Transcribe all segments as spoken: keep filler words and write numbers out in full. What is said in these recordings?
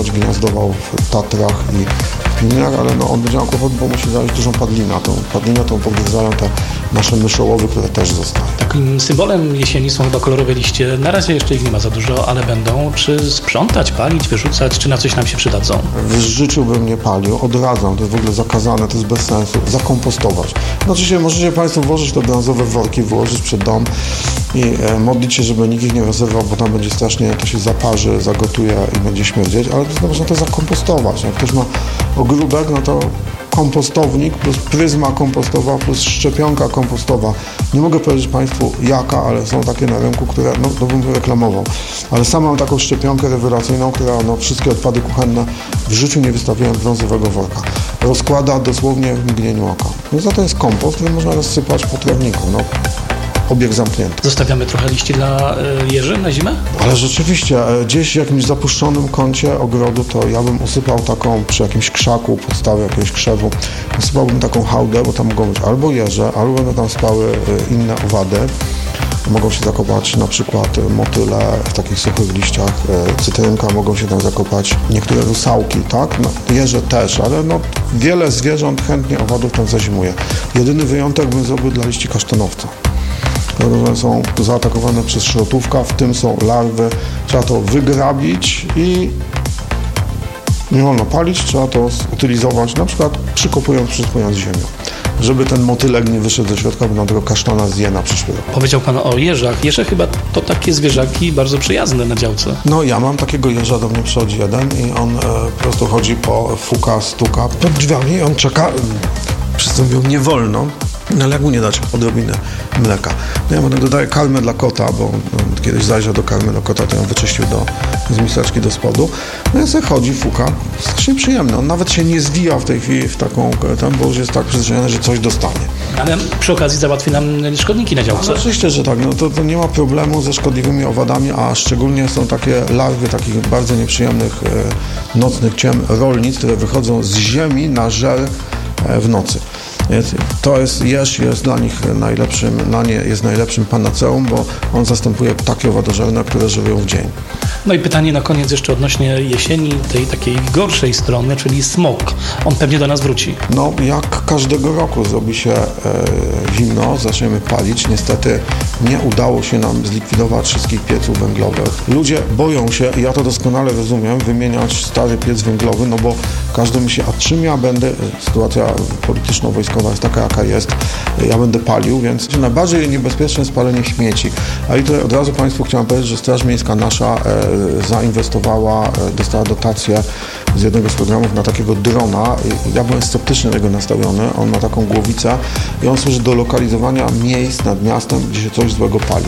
gniazdować, gniazdował w Tatrach i w Pilinach, ale no, on będzie miał kłopot, bo musi znaleźć dużą padlinę. Tą padlinę tą pogryzają te nasze myszołowy, które też zostają. Takim symbolem jesieni są chyba kolorowe liście. Na razie jeszcze ich nie ma za dużo, ale będą. Czy sprzątać, palić, wyrzucać, czy na coś nam się przydadzą? W życiu bym nie palił, odradzam, to jest w ogóle zakazane, to jest bez sensu. Zakompostować. No oczywiście możecie Państwo włożyć te brązowe worki, włożyć przed dom i e, modlić się, żeby nikt ich nie rozerwał, bo tam będzie strasznie, to się zaparzy, zagotuje i będzie śmierdzieć, ale to można to zakompostować. Jak ktoś ma ogródek, no to kompostownik plus pryzma kompostowa plus szczepionka kompostowa. Nie mogę powiedzieć Państwu jaka, ale są takie na rynku, które, no to bym reklamował. Ale sam mam taką szczepionkę rewelacyjną, która no, wszystkie odpady kuchenne w życiu nie wystawiłem brązowego worka. Rozkłada dosłownie w mgnieniu oka. No za to jest kompost, który można rozsypać po trawniku. No. Obieg zamknięty. Zostawiamy trochę liści dla y, jeży na zimę? Ale rzeczywiście, gdzieś w jakimś zapuszczonym kącie ogrodu, to ja bym usypał taką, przy jakimś krzaku, podstawie jakiegoś krzewu, usypałbym taką hałdę, bo tam mogą być albo jeże, albo będą tam spały y, inne owady. Mogą się zakopać na przykład motyle w takich suchych liściach, y, cytrynka, mogą się tam zakopać niektóre rusałki, tak? No, jeże też, ale no, wiele zwierząt chętnie owadów tam zazimuje. Jedyny wyjątek bym zrobił dla liści kasztanowca. One są zaatakowane przez szrotówka, w tym są larwy. Trzeba to wygrabić i nie wolno palić, trzeba to zutylizować, na przykład przykopując, przyspując ziemią. Żeby ten motylek nie wyszedł ze środka, bo na tego kasztana zje na przyszły rok. Powiedział Pan o jeżach. Jeże chyba to takie zwierzaki bardzo przyjazne na działce. No ja mam takiego jeża, do mnie przychodzi jeden i on e, po prostu chodzi po fuka, stuka pod drzwiami i on czeka. Wszyscy mówią, nie wolno. No ale jak mu nie dać odrobinę mleka? No ja potem dodaję karmę dla kota, bo no, kiedyś zajrzał do karmy dla kota, to ją wyczyścił do, z miseczki do spodu. No ja sobie chodzi, fuka. Strasznie przyjemne. On nawet się nie zwija w tej chwili w taką, tam, bo już jest tak przyzwyczajony, że coś dostanie. Ale przy okazji załatwi nam szkodniki na działce. No, oczywiście, że tak. No to, to nie ma problemu ze szkodliwymi owadami, a szczególnie są takie larwy takich bardzo nieprzyjemnych e, nocnych ciem rolnic, które wychodzą z ziemi na żer e, w nocy. To jest jeż, jest dla nich najlepszym, na nie jest najlepszym panaceum, bo on zastępuje ptaki owadożerne, które żyją w dzień. No i pytanie na koniec jeszcze odnośnie jesieni, tej takiej gorszej strony, czyli smog. On pewnie do nas wróci. No, jak każdego roku zrobi się e, zimno, zaczniemy palić. Niestety nie udało się nam zlikwidować wszystkich pieców węglowych. Ludzie boją się, i ja to doskonale rozumiem, wymieniać stary piec węglowy, no bo każdy myśli, a czym ja będę, sytuacja polityczno-wojskowa jest taka, jaka jest, ja będę palił, więc najbardziej niebezpieczne jest palenie śmieci. A i tutaj od razu Państwu chciałem powiedzieć, że Straż Miejska nasza e, zainwestowała, e, dostała dotację z jednego z programów na takiego drona. Ja byłem sceptycznie do tego nastawiony. On ma taką głowicę i on służy do lokalizowania miejsc nad miastem, gdzie się coś złego pali.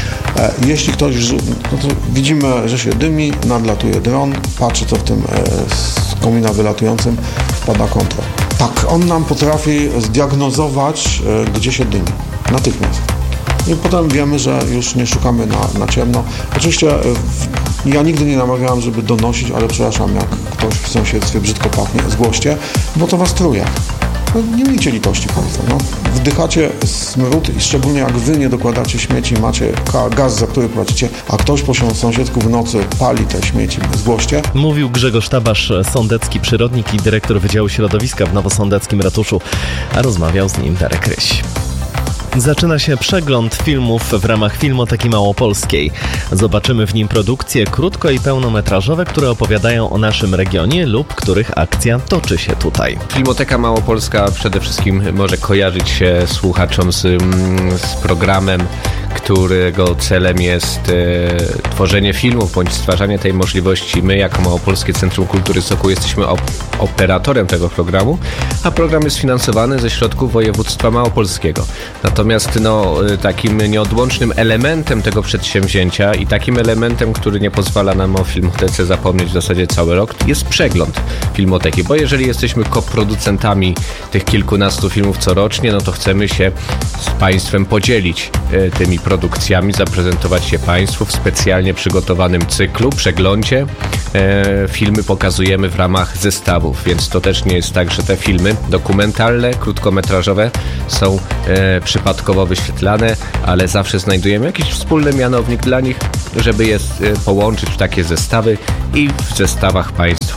E, jeśli ktoś, no to widzimy, że się dymi, nadlatuje dron, patrzy, co w tym e, z komina wylatującym, wpada kontra. Tak, on nam potrafi zdiagnozować, e, gdzie się dymi. Natychmiast. I potem wiemy, że już nie szukamy na, na ciemno. Oczywiście e, ja nigdy nie namawiałem, żeby donosić, ale przepraszam, jak ktoś w sąsiedztwie brzydko pachnie, zgłoście, bo to was truje. No, nie miejcie litości Państwo. No. Wdychacie smród i szczególnie jak wy nie dokładacie śmieci, macie gaz, za który płacicie, a ktoś po sąsiedzku w nocy pali te śmieci, zgłoście. Mówił Grzegorz Tabasz, sądecki przyrodnik i dyrektor Wydziału Środowiska w Nowosądeckim Ratuszu, a rozmawiał z nim Darek Ryś. Zaczyna się przegląd filmów w ramach Filmoteki Małopolskiej. Zobaczymy w nim produkcje krótko- i pełnometrażowe, które opowiadają o naszym regionie lub których akcja toczy się tutaj. Filmoteka Małopolska przede wszystkim może kojarzyć się słuchaczom z, z programem, którego celem jest e, tworzenie filmów bądź stwarzanie tej możliwości. My jako Małopolskie Centrum Kultury Sokół jesteśmy op- operatorem tego programu, a program jest finansowany ze środków województwa małopolskiego. Natomiast no, takim nieodłącznym elementem tego przedsięwzięcia i takim elementem, który nie pozwala nam o Filmotece zapomnieć w zasadzie cały rok, jest przegląd Filmoteki, bo jeżeli jesteśmy koproducentami tych kilkunastu filmów corocznie, no to chcemy się z Państwem podzielić e, tymi produkcjami, zaprezentować je Państwu w specjalnie przygotowanym cyklu, przeglądzie. E, filmy pokazujemy w ramach zestawów, więc to też nie jest tak, że te filmy dokumentalne, krótkometrażowe są e, przypadkowo wyświetlane, ale zawsze znajdujemy jakiś wspólny mianownik dla nich, żeby je e, połączyć w takie zestawy i w zestawach Państwu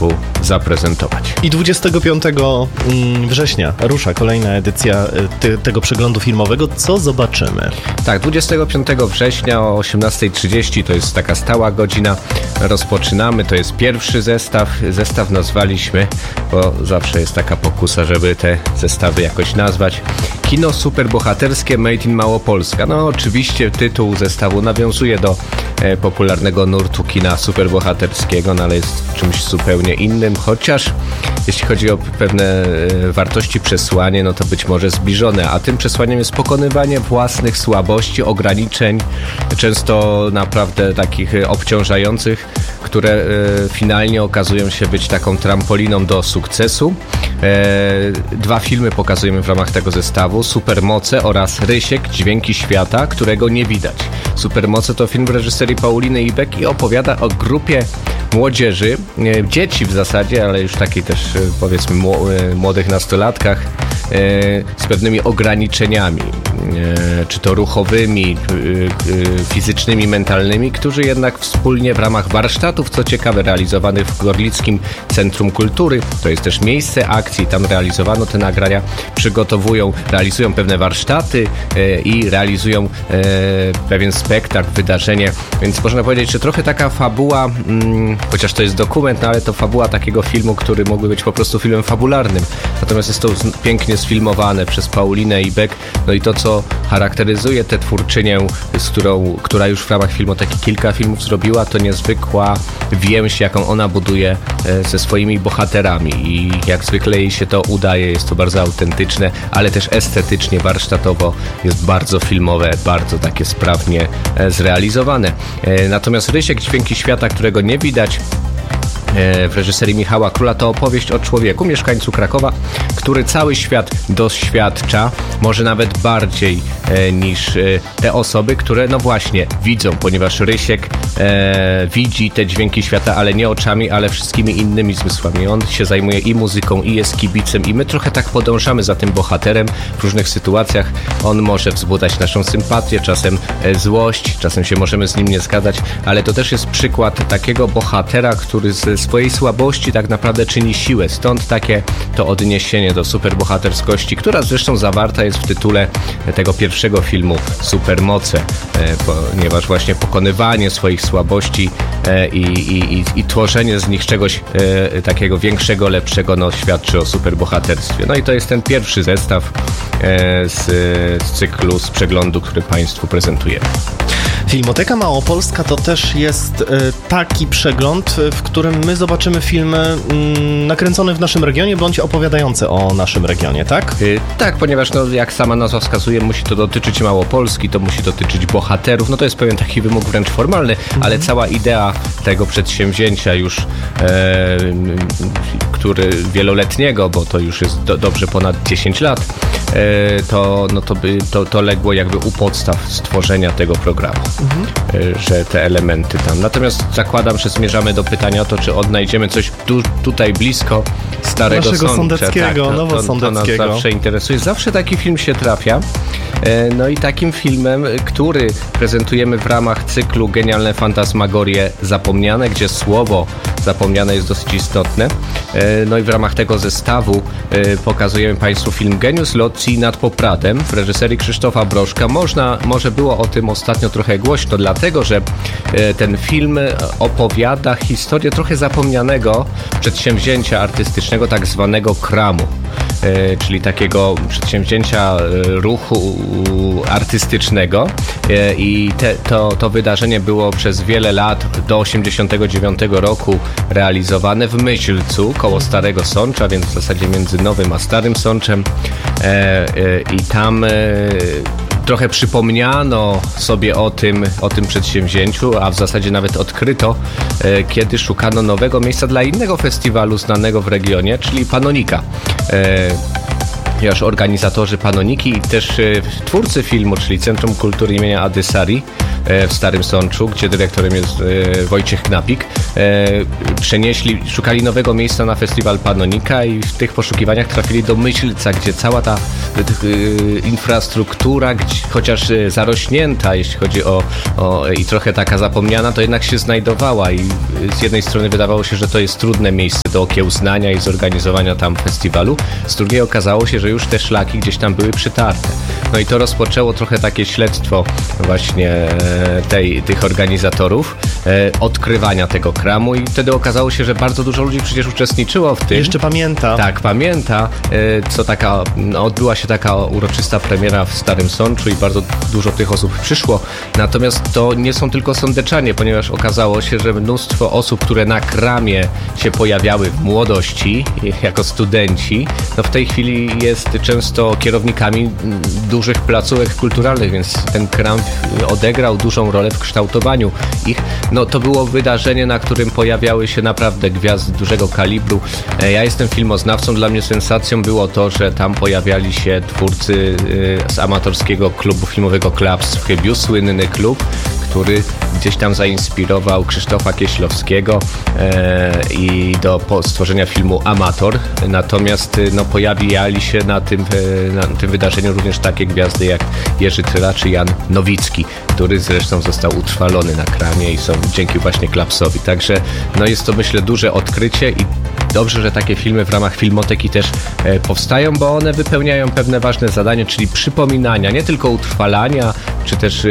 Państwu zaprezentować. I dwudziestego piątego września rusza kolejna edycja ty, tego przeglądu filmowego. Co zobaczymy? Tak, dwudziestego piątego września o osiemnasta trzydzieści to jest taka stała godzina. Rozpoczynamy, to jest pierwszy zestaw. Zestaw nazwaliśmy, bo zawsze jest taka pokusa, żeby te zestawy jakoś nazwać. Kino superbohaterskie Made in Małopolska. No oczywiście tytuł zestawu nawiązuje do e, popularnego nurtu kina superbohaterskiego, no ale jest czymś zupełnie innym, chociaż jeśli chodzi o pewne e, wartości, przesłanie, no to być może zbliżone, a tym przesłaniem jest pokonywanie własnych słabości, ograniczeń, często naprawdę takich e, obciążających, które e, finalnie okazują się być taką trampoliną do sukcesu. E, dwa filmy pokazujemy w ramach tego zestawu. Supermoce oraz Rysiek, Dźwięki Świata, którego nie widać. Supermoce to film w reżyserii Pauliny Ibek i opowiada o grupie młodzieży, e, dzieci w zasadzie, ale już takiej też e, powiedzmy mł- młodych nastolatkach, e, z pewnymi ograniczeniami, e, czy to ruchowymi, e, e, fizycznymi, mentalnymi, którzy jednak wspólnie w ramach warsztatów, co ciekawe, realizowanych w Gorlickim Centrum Kultury, to jest też miejsce akcji, tam realizowano te nagrania, przygotowują, realizują pewne warsztaty e, i realizują e, pewien spektakl, wydarzenie, więc można powiedzieć, że trochę taka fabuła, mm, chociaż to jest dokument, no ale to fabuła takiego filmu, który mógłby być po prostu filmem fabularnym, natomiast jest to pięknie sfilmowane przez Paulinę Ibek, no i to, co charakteryzuje tę twórczynię, z którą, która już w ramach Filmoteki kilka filmów zrobiła, to niezwykła więź, jaką ona buduje e, ze swoimi bohaterami i jak zwykle jej się to udaje, jest to bardzo autentyczne, ale też estetycznie, warsztatowo jest bardzo filmowe, bardzo takie sprawnie e, zrealizowane. E, natomiast Rysiek, Dźwięki Świata, którego nie widać, w reżyserii Michała Króla, to opowieść o człowieku, mieszkańcu Krakowa, który cały świat doświadcza, może nawet bardziej e, niż e, te osoby, które no właśnie widzą, ponieważ Rysiek e, widzi te dźwięki świata, ale nie oczami, ale wszystkimi innymi zmysłami. On się zajmuje i muzyką, i jest kibicem i my trochę tak podążamy za tym bohaterem w różnych sytuacjach. On może wzbudzać naszą sympatię, czasem e, złość, czasem się możemy z nim nie zgadzać, ale to też jest przykład takiego bohatera, który z swojej słabości tak naprawdę czyni siłę. Stąd takie to odniesienie do superbohaterskości, która zresztą zawarta jest w tytule tego pierwszego filmu Supermoce, ponieważ właśnie pokonywanie swoich słabości i, i, i, i tworzenie z nich czegoś takiego większego, lepszego, no świadczy o superbohaterstwie. No i to jest ten pierwszy zestaw z, z cyklu, z przeglądu, który Państwu prezentujemy. Filmoteka Małopolska to też jest e, taki przegląd, w którym my zobaczymy filmy mm, nakręcone w naszym regionie, bądź opowiadające o naszym regionie, tak? Yy, tak, ponieważ no, jak sama nazwa wskazuje, musi to dotyczyć Małopolski, to musi dotyczyć bohaterów, no to jest pewien taki wymóg wręcz formalny, mhm. ale cała idea tego przedsięwzięcia już, e, który wieloletniego, bo to już jest do, dobrze ponad dziesięć lat, e, to, no to, by, to, to legło jakby u podstaw stworzenia tego programu. Mhm. Że te elementy tam. Natomiast zakładam, że zmierzamy do pytania o to, czy odnajdziemy coś tu, tutaj blisko Starego Naszego Sącza. Sądeckiego, tak, to, Nowosądeckiego. To nas zawsze interesuje. Zawsze taki film się trafia. No i takim filmem, który prezentujemy w ramach cyklu Genialne Fantasmagorie Zapomniane, gdzie słowo zapomniane jest dosyć istotne. No i w ramach tego zestawu pokazujemy Państwu film Geniusz Locji nad Popradem w reżyserii Krzysztofa Brożka. Można, może było o tym ostatnio trochę głośno, dlatego że ten film opowiada historię trochę zapomnianego przedsięwzięcia artystycznego, tak zwanego kramu, czyli takiego przedsięwzięcia ruchu artystycznego i te, to, to wydarzenie było przez wiele lat do osiemdziesiątego dziewiątego roku realizowane w Myślcu koło Starego Sącza, więc w zasadzie między Nowym a Starym Sączem i tam trochę przypomniano sobie o tym, o tym przedsięwzięciu, a w zasadzie nawet odkryto, e, kiedy szukano nowego miejsca dla innego festiwalu znanego w regionie, czyli Panonika. E, ponieważ organizatorzy Panoniki i też twórcy filmu, czyli Centrum Kultury imienia Adysari w Starym Sączu, gdzie dyrektorem jest Wojciech Knapik, przenieśli, szukali nowego miejsca na festiwal Panonika i w tych poszukiwaniach trafili do Myślca, gdzie cała ta infrastruktura, gdzie, chociaż zarośnięta, jeśli chodzi o, o i trochę taka zapomniana, to jednak się znajdowała i z jednej strony wydawało się, że to jest trudne miejsce do okiełznania i zorganizowania tam festiwalu, z drugiej okazało się, że już te szlaki gdzieś tam były przytarte. No i to rozpoczęło trochę takie śledztwo właśnie tej, tych organizatorów, e, odkrywania tego kramu i wtedy okazało się, że bardzo dużo ludzi przecież uczestniczyło w tym. Jeszcze pamięta. Tak, pamięta, e, co taka, no, odbyła się taka uroczysta premiera w Starym Sączu i bardzo dużo tych osób przyszło. Natomiast to nie są tylko sądeczanie, ponieważ okazało się, że mnóstwo osób, które na kramie się pojawiały w młodości, jako studenci, no w tej chwili jest często kierownikami dużych placówek kulturalnych, więc ten kram odegrał dużą rolę w kształtowaniu ich. No to było wydarzenie, na którym pojawiały się naprawdę gwiazdy dużego kalibru. Ja jestem filmoznawcą, dla mnie sensacją było to, że tam pojawiali się twórcy z amatorskiego klubu filmowego Klaps w Chybiu, słynny klub, który gdzieś tam zainspirował Krzysztofa Kieślowskiego e, i do stworzenia filmu Amator. Natomiast no, pojawiali się na tym, na tym wydarzeniu również takie gwiazdy jak Jerzy Tryla czy Jan Nowicki, który zresztą został utrwalony na kramie i są dzięki właśnie Klapsowi. Także no, jest to, myślę, duże odkrycie i dobrze, że takie filmy w ramach Filmoteki też e, powstają, bo one wypełniają pewne ważne zadanie, czyli przypominania, nie tylko utrwalania, czy też e,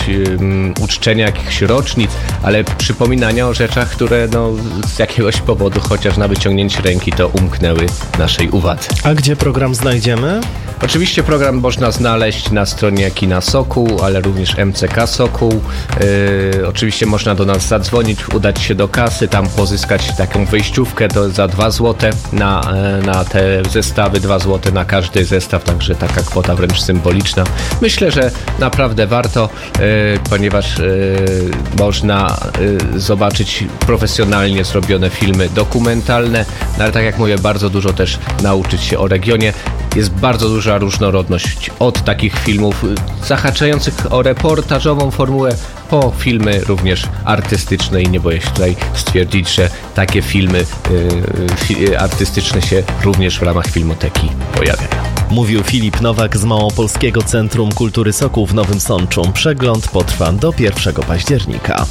um, uczczenia jakichś rocznic, ale przypominania o rzeczach, które no, z jakiegoś powodu, chociaż na wyciągnięcie ręki, to umknęły naszej uwadze. A gdzie program znajdziemy? Oczywiście program można znaleźć na stronie Kina Sokół, ale również M C K Sokół. Yy, oczywiście można do nas zadzwonić, udać się do kasy, tam pozyskać taką wejściówkę to za dwa złote na, na te zestawy, dwa złote na każdy zestaw, także taka kwota wręcz symboliczna. Myślę, że naprawdę warto, yy, ponieważ yy, można yy, zobaczyć profesjonalnie zrobione filmy dokumentalne, ale tak jak mówię, bardzo dużo też nauczyć się o regionie. Jest bardzo duża różnorodność od takich filmów zahaczających o reportażową formułę po filmy również artystyczne i nie boję się tutaj stwierdzić, że takie filmy yy, artystyczne się również w ramach Filmoteki pojawiają. Mówił Filip Nowak z Małopolskiego Centrum Kultury Sokół w Nowym Sączu. Przegląd potrwa do pierwszego października.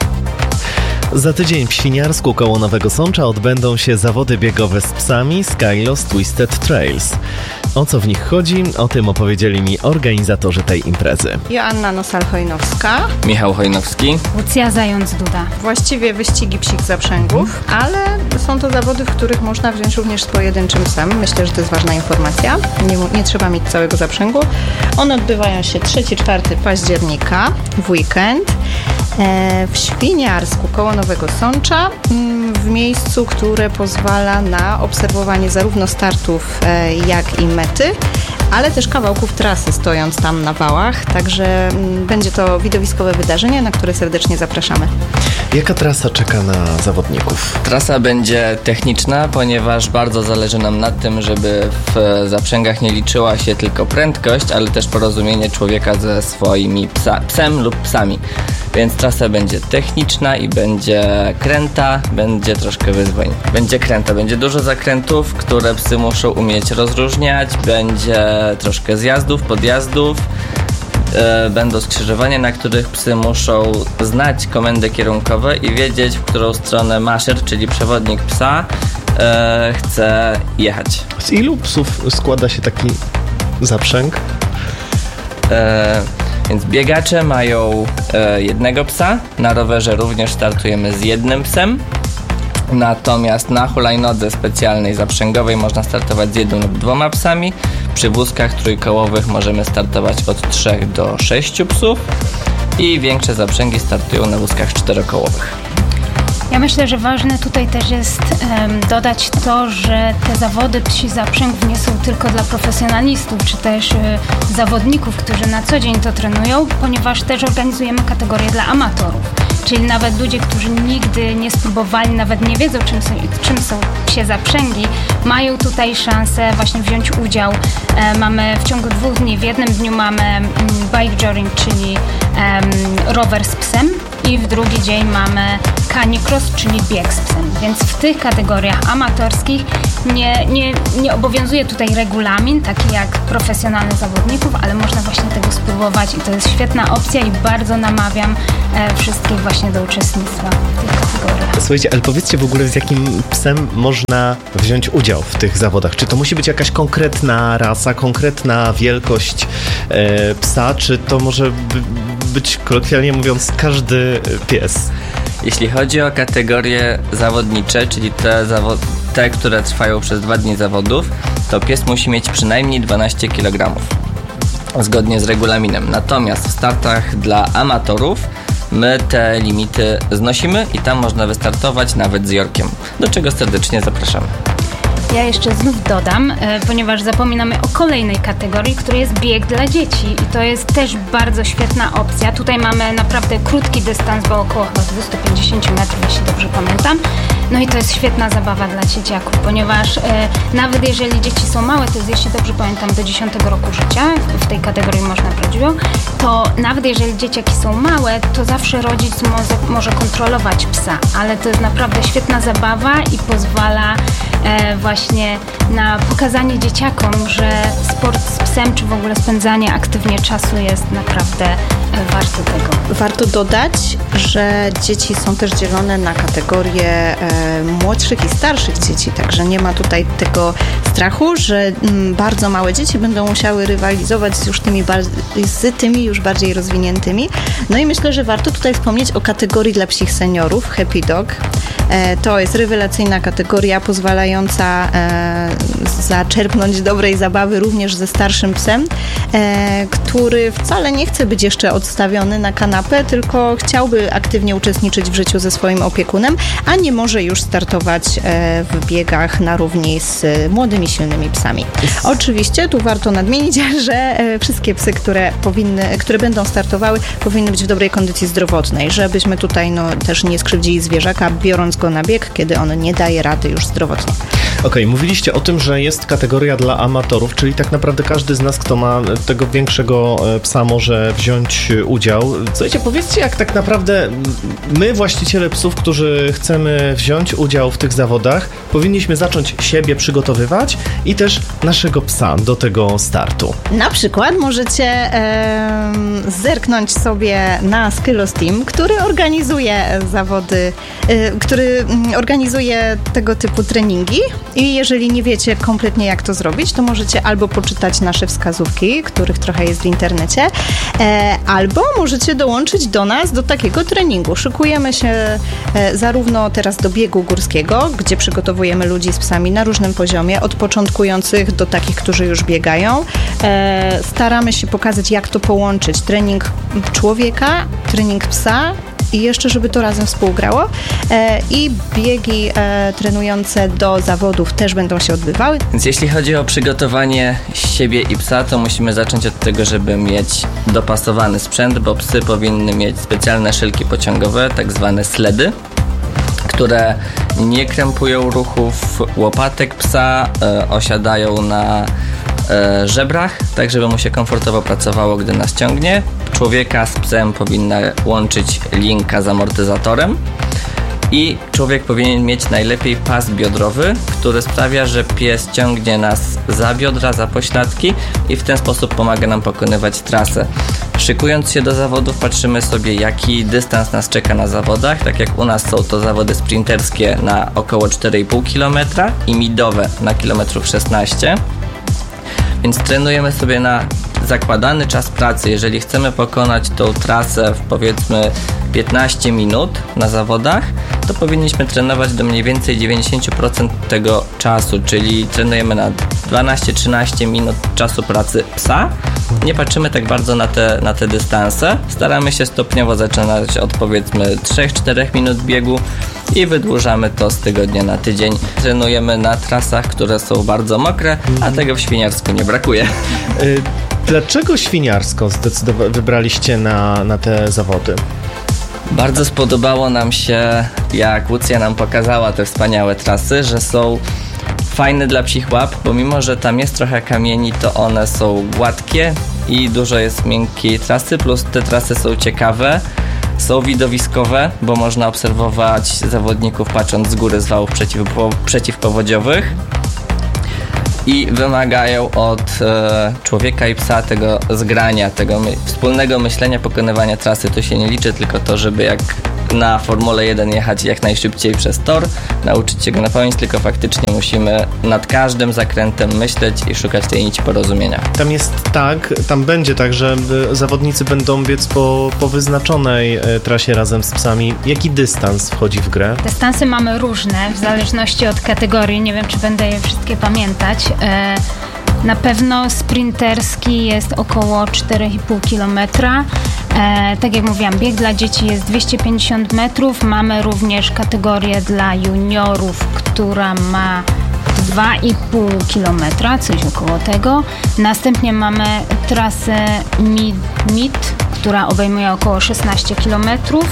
Za tydzień w Świniarsku koło Nowego Sącza odbędą się zawody biegowe z psami Skylos Twisted Trails. O co w nich chodzi? O tym opowiedzieli mi organizatorzy tej imprezy. Joanna Nosal-Hojnowska, Michał Hojnowski, Łucja Zając-Duda. Właściwie wyścigi psich zaprzęgów, ale są to zawody, w których można wziąć również z pojedynczym psem. Myślę, że to jest ważna informacja. Nie, nie trzeba mieć całego zaprzęgu. One odbywają się trzeciego czwartego października w weekend w Świniarsku koło Nowego Sącza, w miejscu, które pozwala na obserwowanie zarówno startów, jak i mety, ale też kawałków trasy, stojąc tam na wałach, także będzie to widowiskowe wydarzenie, na które serdecznie zapraszamy. Jaka trasa czeka na zawodników? Trasa będzie techniczna, ponieważ bardzo zależy nam na tym, żeby w zaprzęgach nie liczyła się tylko prędkość, ale też porozumienie człowieka ze swoimi psa, psem lub psami. Więc trasa będzie techniczna i będzie kręta, będzie troszkę wyzwań. Będzie kręta, będzie dużo zakrętów, które psy muszą umieć rozróżniać, będzie troszkę zjazdów, podjazdów, e, będą skrzyżowania, na których psy muszą znać komendy kierunkowe i wiedzieć, w którą stronę maszer, czyli przewodnik psa, e, chce jechać. Z ilu psów składa się taki zaprzęg? E, Więc biegacze mają e, jednego psa, na rowerze również startujemy z jednym psem, natomiast na hulajnodze specjalnej zaprzęgowej można startować z jednym lub dwoma psami, przy wózkach trójkołowych możemy startować od trzech do sześciu psów i większe zaprzęgi startują na wózkach czterokołowych. Ja myślę, że ważne tutaj też jest um, dodać to, że te zawody psi zaprzęgów nie są tylko dla profesjonalistów, czy też y, zawodników, którzy na co dzień to trenują, ponieważ też organizujemy kategorię dla amatorów. Czyli nawet ludzie, którzy nigdy nie spróbowali, nawet nie wiedzą, czym są, czym są psie zaprzęgi, mają tutaj szansę właśnie wziąć udział. E, mamy w ciągu dwóch dni, w jednym dniu mamy mm, bike jogging, czyli em, rower z psem i w drugi dzień mamy canicross, czyli bieg z psem. Więc w tych kategoriach amatorskich nie, nie, nie obowiązuje tutaj regulamin, taki jak profesjonalnych zawodników, ale można właśnie tego spróbować i to jest świetna opcja i bardzo namawiam e, wszystkich właśnie do uczestnictwa w tych kategoriach. Słuchajcie, ale powiedzcie w ogóle, z jakim psem można wziąć udział w tych zawodach? Czy to musi być jakaś konkretna rasa, konkretna wielkość e, psa, czy to może by, być, kolokwialnie mówiąc, każdy pies? Jeśli chodzi o kategorie zawodnicze, czyli te, zawo- te, które trwają przez dwa dni zawodów, to pies musi mieć przynajmniej dwanaście kilogramów, zgodnie z regulaminem. Natomiast w startach dla amatorów my te limity znosimy i tam można wystartować nawet z Yorkiem, do czego serdecznie zapraszamy. Ja jeszcze znów dodam, e, ponieważ zapominamy o kolejnej kategorii, która jest bieg dla dzieci i to jest też bardzo świetna opcja. Tutaj mamy naprawdę krótki dystans, bo około dwieście pięćdziesiąt metrów, jeśli dobrze pamiętam. No i to jest świetna zabawa dla dzieciaków, ponieważ e, nawet jeżeli dzieci są małe, to jest, jeśli dobrze pamiętam, do dziesiątego roku życia, w tej kategorii można brać udział, to nawet jeżeli dzieciaki są małe, to zawsze rodzic może, może kontrolować psa, ale to jest naprawdę świetna zabawa i pozwala e, właśnie na pokazanie dzieciakom, że sport z psem, czy w ogóle spędzanie aktywnie czasu jest naprawdę e, warte tego. Warto dodać, że dzieci są też dzielone na kategorie e, młodszych i starszych dzieci, także nie ma tutaj tego strachu, że m, bardzo małe dzieci będą musiały rywalizować z już tymi, bar- z tymi już bardziej rozwiniętymi. No i myślę, że warto tutaj wspomnieć o kategorii dla psich seniorów, Happy Dog. E, to jest rewelacyjna kategoria pozwalająca e, zaczerpnąć dobrej zabawy również ze starszym psem, e, który wcale nie chce być jeszcze odstawiony na kanapę, tylko chciałby aktywnie uczestniczyć w życiu ze swoim opiekunem, a nie może już startować e, w biegach na równi z młodymi, silnymi psami. Oczywiście tu warto nadmienić, że e, wszystkie psy, które powinny, które będą startowały, powinny być w dobrej kondycji zdrowotnej, żebyśmy tutaj no, też nie skrzywdzili zwierzaka, biorąc go na bieg, kiedy on nie daje rady już zdrowotnie. Okej, okay, mówiliście o tym, że jest kategoria dla amatorów, czyli tak naprawdę każdy z nas, kto ma tego większego psa, może wziąć udział. Słuchajcie, powiedzcie, jak tak naprawdę my, właściciele psów, którzy chcemy wziąć udział w tych zawodach, powinniśmy zacząć siebie przygotowywać i też naszego psa do tego startu. Na przykład możecie e, zerknąć sobie na Skylos Team, który organizuje zawody, e, który organizuje tego typu treningi. I jeżeli nie wiecie kompletnie, jak to zrobić, to możecie albo poczytać nasze wskazówki, których trochę jest w internecie, e, albo możecie dołączyć do nas do takiego treningu. Szykujemy się e, zarówno teraz do biegu górskiego, gdzie przygotowujemy ludzi z psami na różnym poziomie, od początkujących do takich, którzy już biegają. E, staramy się pokazać, jak to połączyć. Trening człowieka, trening psa, i jeszcze, żeby to razem współgrało. E, I biegi e, trenujące do zawodów też będą się odbywały. Więc jeśli chodzi o przygotowanie siebie i psa, to musimy zacząć od tego, żeby mieć dopasowany sprzęt, bo psy powinny mieć specjalne szyjki pociągowe, tak zwane sledy, które nie krępują ruchów łopatek psa, e, osiadają na e, żebrach, tak żeby mu się komfortowo pracowało, gdy nas ciągnie. Człowieka z psem powinna łączyć linka z amortyzatorem i człowiek powinien mieć najlepiej pas biodrowy, który sprawia, że pies ciągnie nas za biodra, za pośladki i w ten sposób pomaga nam pokonywać trasę. Szykując się do zawodów, patrzymy sobie, jaki dystans nas czeka na zawodach. Tak jak u nas są to zawody sprinterskie na około cztery i pół kilometra i midowe na kilometrów szesnaście. Więc trenujemy sobie na zakładany czas pracy. Jeżeli chcemy pokonać tą trasę w powiedzmy piętnaście minut na zawodach, to powinniśmy trenować do mniej więcej dziewięćdziesiąt procent tego czasu, czyli trenujemy na dwanaście trzynaście minut czasu pracy psa. Nie patrzymy tak bardzo na te, na te dystanse. Staramy się stopniowo zaczynać od powiedzmy trzy cztery minut biegu i wydłużamy to z tygodnia na tydzień. Trenujemy na trasach, które są bardzo mokre, a tego w Świniarsku nie brakuje. Y- Dlaczego Świniarsko zdecydowa- wybraliście na, na te zawody? Bardzo spodobało nam się, jak Łucja nam pokazała te wspaniałe trasy, że są fajny dla psich łap, bo mimo, że tam jest trochę kamieni, to one są gładkie i dużo jest miękkiej trasy, plus te trasy są ciekawe, są widowiskowe, bo można obserwować zawodników patrząc z góry z wałów przeciwpo, przeciwpowodziowych i wymagają od e, człowieka i psa tego zgrania, tego my, wspólnego myślenia, pokonywania trasy. To się nie liczy tylko to, żeby jak na Formule jeden jechać jak najszybciej przez tor, nauczyć się go na pamięć, tylko faktycznie musimy nad każdym zakrętem myśleć i szukać tej nici porozumienia. Tam jest tak, tam będzie tak, że zawodnicy będą biec po, po wyznaczonej trasie razem z psami. Jaki dystans wchodzi w grę? Dystansy mamy różne, w zależności od kategorii. Nie wiem, czy będę je wszystkie pamiętać. Na pewno sprinterski jest około cztery i pół kilometra. E, tak jak mówiłam, bieg dla dzieci jest dwieście pięćdziesiąt metrów. Mamy również kategorię dla juniorów, która ma dwa i pół kilometra, coś około tego. Następnie mamy trasę mid, mid która obejmuje około szesnaście kilometrów.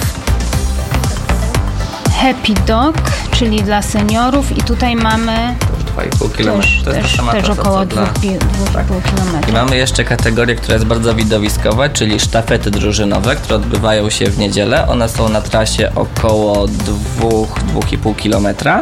Happy Dog, czyli dla seniorów, i tutaj mamy dwa i pół kilometra. Też, też, też około dwa i pół kilometra. I mamy jeszcze kategorię, która jest bardzo widowiskowa, czyli sztafety drużynowe, które odbywają się w niedzielę. One są na trasie około dwa do dwóch i pół kilometra.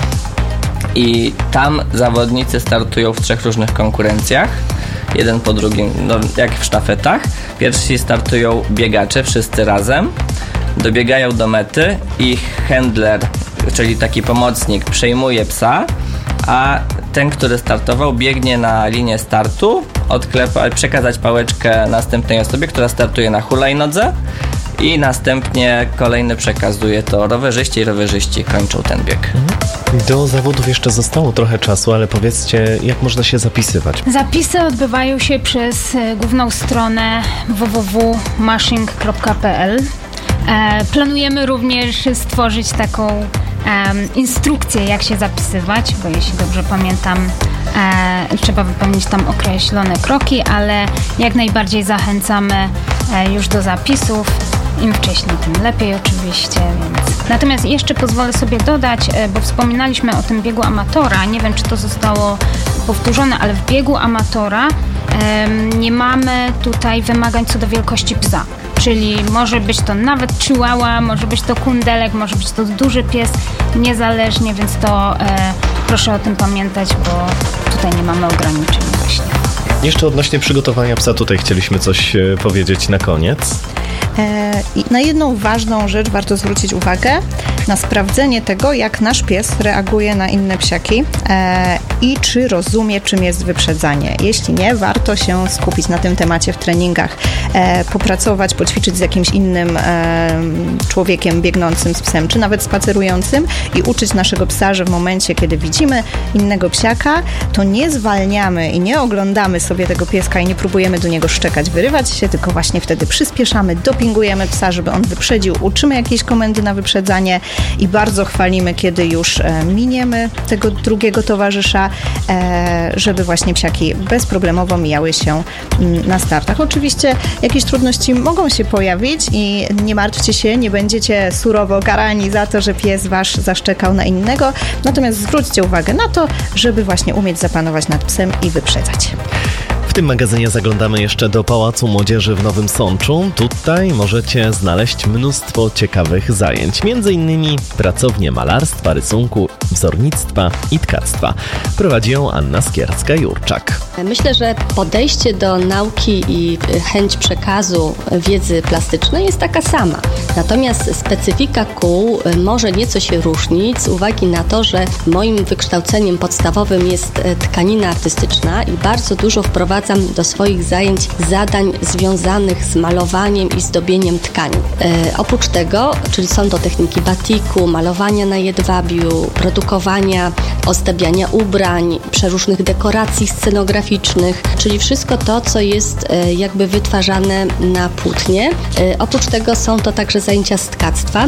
I tam zawodnicy startują w trzech różnych konkurencjach. Jeden po drugim, no, jak w sztafetach. Pierwsi startują biegacze, wszyscy razem. Dobiegają do mety i handler, czyli taki pomocnik, przejmuje psa, a ten, który startował, biegnie na linię startu, odklepa, przekazać pałeczkę następnej osobie, która startuje na hulajnodze, i następnie kolejny przekazuje to rowerzyści i rowerzyści kończą ten bieg. Do zawodów jeszcze zostało trochę czasu, ale powiedzcie, jak można się zapisywać? Zapisy odbywają się przez główną stronę w w w kropka mashing kropka p l. E, planujemy również stworzyć taką e, instrukcję, jak się zapisywać, bo jeśli dobrze pamiętam, e, trzeba wypełnić tam określone kroki, ale jak najbardziej zachęcamy e, już do zapisów. Im wcześniej, tym lepiej oczywiście. Więc. Natomiast jeszcze pozwolę sobie dodać, e, bo wspominaliśmy o tym biegu amatora, nie wiem, czy to zostało powtórzone, ale w biegu amatora e, nie mamy tutaj wymagań co do wielkości psa. Czyli może być to nawet chihuahua, może być to kundelek, może być to duży pies, niezależnie, więc to e, proszę o tym pamiętać, bo tutaj nie mamy ograniczeń właśnie. Jeszcze odnośnie przygotowania psa, tutaj chcieliśmy coś e, powiedzieć na koniec. E, i na jedną ważną rzecz warto zwrócić uwagę, na sprawdzenie tego, jak nasz pies reaguje na inne psiaki e, i czy rozumie, czym jest wyprzedzanie. Jeśli nie, warto się skupić na tym temacie w treningach, e, popracować, poćwiczyć z jakimś innym e, człowiekiem biegnącym z psem, czy nawet spacerującym, i uczyć naszego psa, że w momencie, kiedy widzimy innego psiaka, to nie zwalniamy i nie oglądamy sobie tego pieska i nie próbujemy do niego szczekać, wyrywać się, tylko właśnie wtedy przyspieszamy, dopingujemy psa, żeby on wyprzedził, uczymy jakieś komendy na wyprzedzanie i bardzo chwalimy, kiedy już e, miniemy tego drugiego towarzysza, e, żeby właśnie psiaki bezproblemowo mijały się m, na startach. Oczywiście jakieś trudności mogą się pojawić i nie martwcie się, nie będziecie surowo karani za to, że pies wasz zaszczekał na innego, natomiast zwróćcie uwagę na to, żeby właśnie umieć zapanować nad psem i wyprzedzać. W tym magazynie zaglądamy jeszcze do Pałacu Młodzieży w Nowym Sączu. Tutaj możecie znaleźć mnóstwo ciekawych zajęć, między innymi pracownię malarstwa, rysunku, wzornictwa i tkactwa. Prowadzi ją Anna Skierska-Jurczak. Myślę, że podejście do nauki i chęć przekazu wiedzy plastycznej jest taka sama. Natomiast specyfika kół może nieco się różnić z uwagi na to, że moim wykształceniem podstawowym jest tkanina artystyczna i bardzo dużo wprowadzam do swoich zajęć zadań związanych z malowaniem i zdobieniem tkanin. E, oprócz tego, czyli są to techniki batiku, malowania na jedwabiu, produkowania, ozdabiania ubrań, przeróżnych dekoracji scenograficznych, czyli wszystko to, co jest e, jakby wytwarzane na płótnie. E, oprócz tego są to także zajęcia z tkactwa.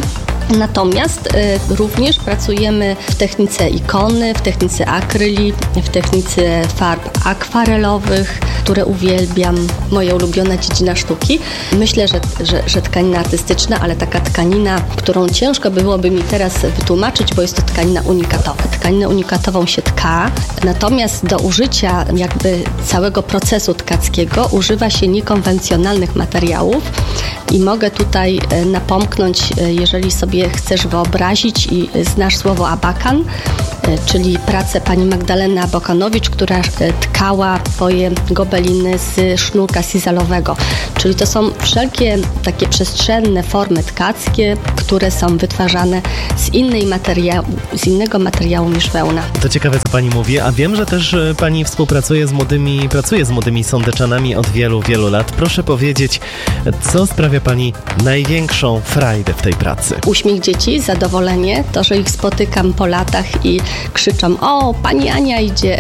Natomiast y, również pracujemy w technice ikony, w technice akryli, w technice farb akwarelowych, które uwielbiam, moja ulubiona dziedzina sztuki. Myślę, że, że, że tkanina artystyczna, ale taka tkanina, którą ciężko byłoby mi teraz wytłumaczyć, bo jest to tkanina unikatowa. Tkaninę unikatową się tka, natomiast do użycia jakby całego procesu tkackiego używa się niekonwencjonalnych materiałów i mogę tutaj napomknąć, jeżeli sobie chcesz wyobrazić i znasz słowo abakan, czyli pracę pani Magdaleny Abakanowicz, która tkała swoje gobeliny z sznurka sizalowego. Czyli to są wszelkie takie przestrzenne formy tkackie, które są wytwarzane z, innej materiału, z innego materiału niż wełna. To ciekawe, co pani mówi, a wiem, że też pani współpracuje z młodymi, pracuje z młodymi sądeczanami od wielu, wielu lat. Proszę powiedzieć, co sprawia pani największą frajdę w tej pracy? Uśmiech dzieci, zadowolenie, to, że ich spotykam po latach i krzyczą: o, pani Ania idzie.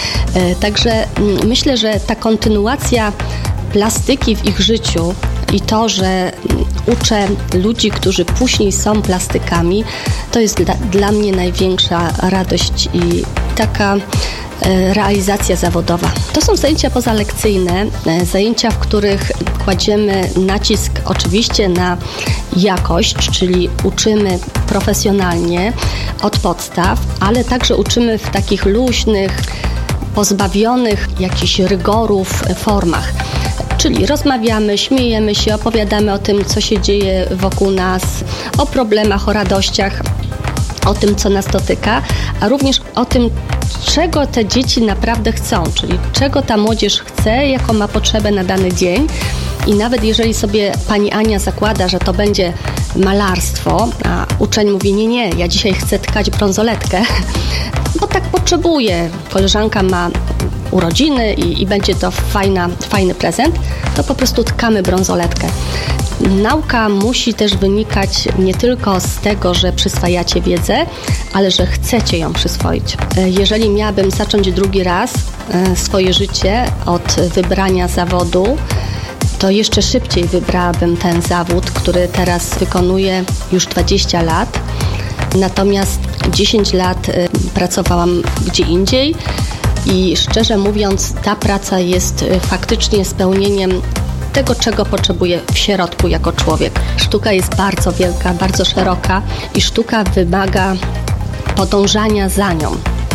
Także myślę, że ta kontynuacja plastyki w ich życiu i to, że uczę ludzi, którzy później są plastykami, to jest dla, dla mnie największa radość i taka realizacja zawodowa. To są zajęcia pozalekcyjne, zajęcia, w których kładziemy nacisk oczywiście na jakość, czyli uczymy profesjonalnie od podstaw, ale także uczymy w takich luźnych, pozbawionych jakichś rygorów formach. Czyli rozmawiamy, śmiejemy się, opowiadamy o tym, co się dzieje wokół nas, o problemach, o radościach, o tym, co nas dotyka, a również o tym, czego te dzieci naprawdę chcą, czyli czego ta młodzież chce, jaką ma potrzebę na dany dzień. I nawet jeżeli sobie pani Ania zakłada, że to będzie malarstwo, a uczeń mówi: nie, nie, ja dzisiaj chcę tkać brązoletkę, bo tak potrzebuję, koleżanka ma urodziny i, i będzie to fajna, fajny prezent, to po prostu tkamy brązoletkę. Nauka musi też wynikać nie tylko z tego, że przyswajacie wiedzę, ale że chcecie ją przyswoić. Jeżeli miałabym zacząć drugi raz swoje życie od wybrania zawodu, to jeszcze szybciej wybrałabym ten zawód, który teraz wykonuję już dwadzieścia lat. Natomiast dziesięć lat pracowałam gdzie indziej i szczerze mówiąc, ta praca jest faktycznie spełnieniem tego, czego potrzebuję w środku jako człowiek. Sztuka jest bardzo wielka, bardzo szeroka i sztuka wymaga podążania za nią.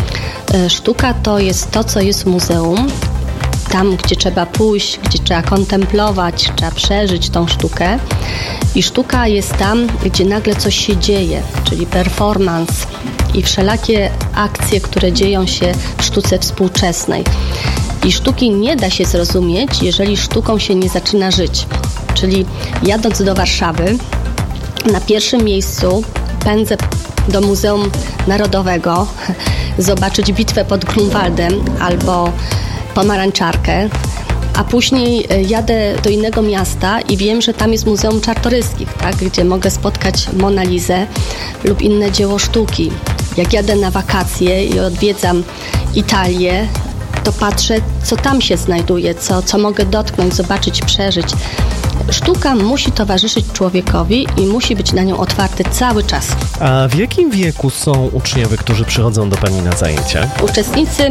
Sztuka to jest to, co jest w muzeum, tam, gdzie trzeba pójść, gdzie trzeba kontemplować, trzeba przeżyć tą sztukę. I sztuka jest tam, gdzie nagle coś się dzieje, czyli performance i wszelakie akcje, które dzieją się w sztuce współczesnej. I sztuki nie da się zrozumieć, jeżeli sztuką się nie zaczyna żyć. Czyli jadąc do Warszawy, na pierwszym miejscu pędzę do Muzeum Narodowego zobaczyć bitwę pod Grunwaldem albo pomarańczarkę, a później jadę do innego miasta i wiem, że tam jest Muzeum Czartoryskich, tak, gdzie mogę spotkać Mona Lizę lub inne dzieło sztuki. Jak jadę na wakacje i odwiedzam Italię, to patrzę, co tam się znajduje, co, co mogę dotknąć, zobaczyć, przeżyć. Sztuka musi towarzyszyć człowiekowi i musi być na nią otwarty cały czas. A w jakim wieku są uczniowie, którzy przychodzą do pani na zajęcia? Uczestnicy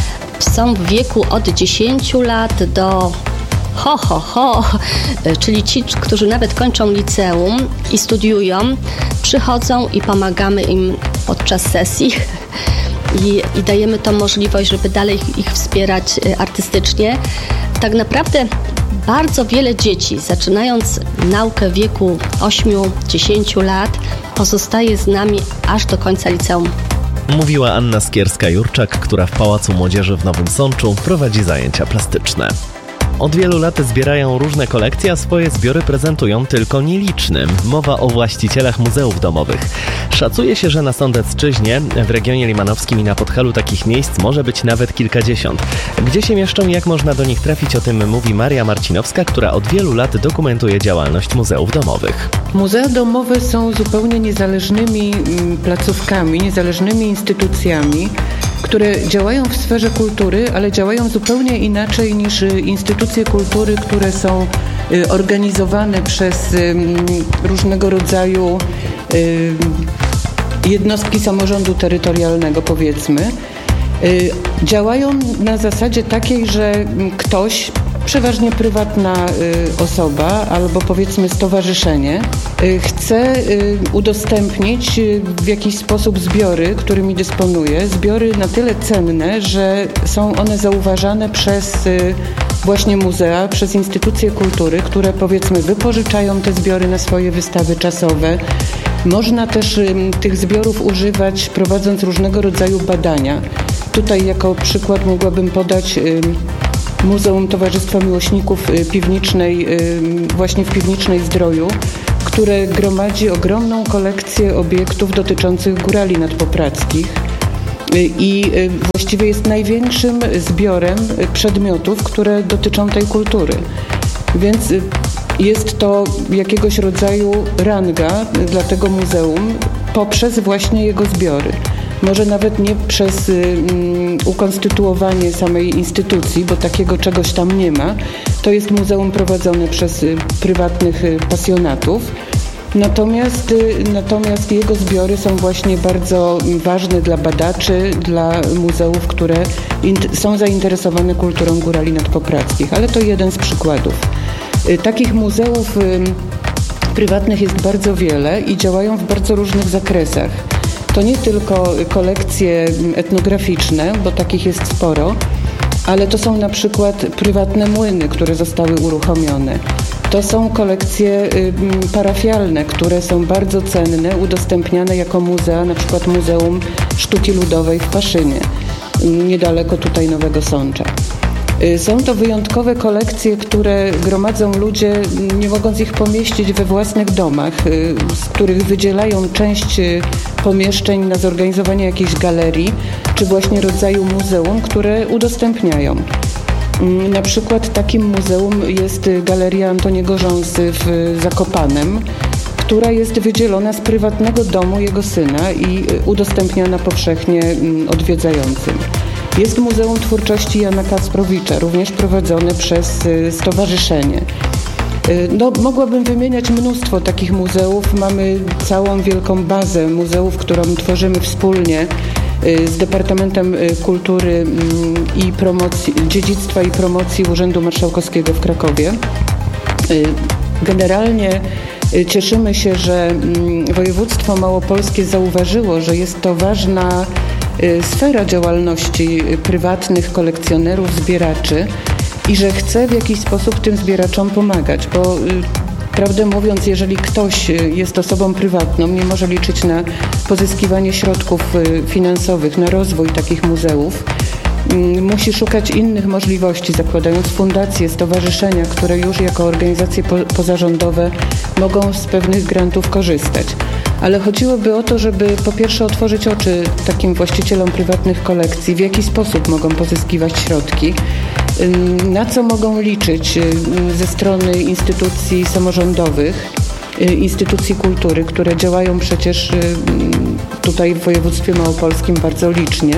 są w wieku od dziesięciu lat do ho, ho, ho, czyli ci, którzy nawet kończą liceum i studiują, przychodzą i pomagamy im podczas sesji i, i dajemy tą możliwość, żeby dalej ich wspierać artystycznie. Tak naprawdę bardzo wiele dzieci, zaczynając naukę w wieku ośmiu dziesięciu lat, pozostaje z nami aż do końca liceum. Mówiła Anna Skierska-Jurczak, która w Pałacu Młodzieży w Nowym Sączu prowadzi zajęcia plastyczne. Od wielu lat zbierają różne kolekcje, a swoje zbiory prezentują tylko nielicznym. Mowa o właścicielach muzeów domowych. Szacuje się, że na Sądecczyźnie, w regionie limanowskim i na Podhalu takich miejsc może być nawet kilkadziesiąt. Gdzie się mieszczą i jak można do nich trafić, o tym mówi Maria Marcinowska, która od wielu lat dokumentuje działalność muzeów domowych. Muzea domowe są zupełnie niezależnymi placówkami, niezależnymi instytucjami, które działają w sferze kultury, ale działają zupełnie inaczej niż instytucje kultury, które są organizowane przez różnego rodzaju jednostki samorządu terytorialnego, powiedzmy, działają na zasadzie takiej, że ktoś, przeważnie prywatna osoba albo powiedzmy stowarzyszenie, chce udostępnić w jakiś sposób zbiory, którymi dysponuje, zbiory na tyle cenne, że są one zauważane przez właśnie muzea, przez instytucje kultury, które powiedzmy wypożyczają te zbiory na swoje wystawy czasowe. Można też tych zbiorów używać, prowadząc różnego rodzaju badania. Tutaj jako przykład mogłabym podać Muzeum Towarzystwa Miłośników Piwnicznej, właśnie w Piwnicznej Zdroju, które gromadzi ogromną kolekcję obiektów dotyczących górali nadpoprackich i właściwie jest największym zbiorem przedmiotów, które dotyczą tej kultury. Więc jest to jakiegoś rodzaju ranga dla tego muzeum poprzez właśnie jego zbiory. Może nawet nie przez um, ukonstytuowanie samej instytucji, bo takiego czegoś tam nie ma. To jest muzeum prowadzone przez y, prywatnych y, pasjonatów. Natomiast, y, natomiast jego zbiory są właśnie bardzo ważne dla badaczy, dla muzeów, które int- są zainteresowane kulturą górali nadpoprackich. Ale to jeden z przykładów. Y, takich muzeów y, prywatnych jest bardzo wiele i działają w bardzo różnych zakresach. To nie tylko kolekcje etnograficzne, bo takich jest sporo, ale to są na przykład prywatne młyny, które zostały uruchomione. To są kolekcje parafialne, które są bardzo cenne, udostępniane jako muzea, na przykład Muzeum Sztuki Ludowej w Paszynie, niedaleko tutaj Nowego Sącza. Są to wyjątkowe kolekcje, które gromadzą ludzie, nie mogąc ich pomieścić we własnych domach, z których wydzielają część pomieszczeń na zorganizowanie jakiejś galerii, czy właśnie rodzaju muzeum, które udostępniają. Na przykład takim muzeum jest Galeria Antoniego Rząsy w Zakopanem, która jest wydzielona z prywatnego domu jego syna i udostępniana powszechnie odwiedzającym. Jest Muzeum Twórczości Jana Kasprowicza, również prowadzone przez stowarzyszenie. No, mogłabym wymieniać mnóstwo takich muzeów. Mamy całą wielką bazę muzeów, którą tworzymy wspólnie z Departamentem Kultury i Promocji, Dziedzictwa i Promocji Urzędu Marszałkowskiego w Krakowie. Generalnie cieszymy się, że województwo małopolskie zauważyło, że jest to ważna sfera działalności prywatnych kolekcjonerów, zbieraczy i że chce w jakiś sposób tym zbieraczom pomagać, bo prawdę mówiąc, jeżeli ktoś jest osobą prywatną, nie może liczyć na pozyskiwanie środków finansowych, na rozwój takich muzeów, musi szukać innych możliwości, zakładając fundacje, stowarzyszenia, które już jako organizacje po- pozarządowe mogą z pewnych grantów korzystać. Ale chodziłoby o to, żeby po pierwsze otworzyć oczy takim właścicielom prywatnych kolekcji, w jaki sposób mogą pozyskiwać środki, na co mogą liczyć ze strony instytucji samorządowych, instytucji kultury, które działają przecież tutaj w województwie małopolskim bardzo licznie.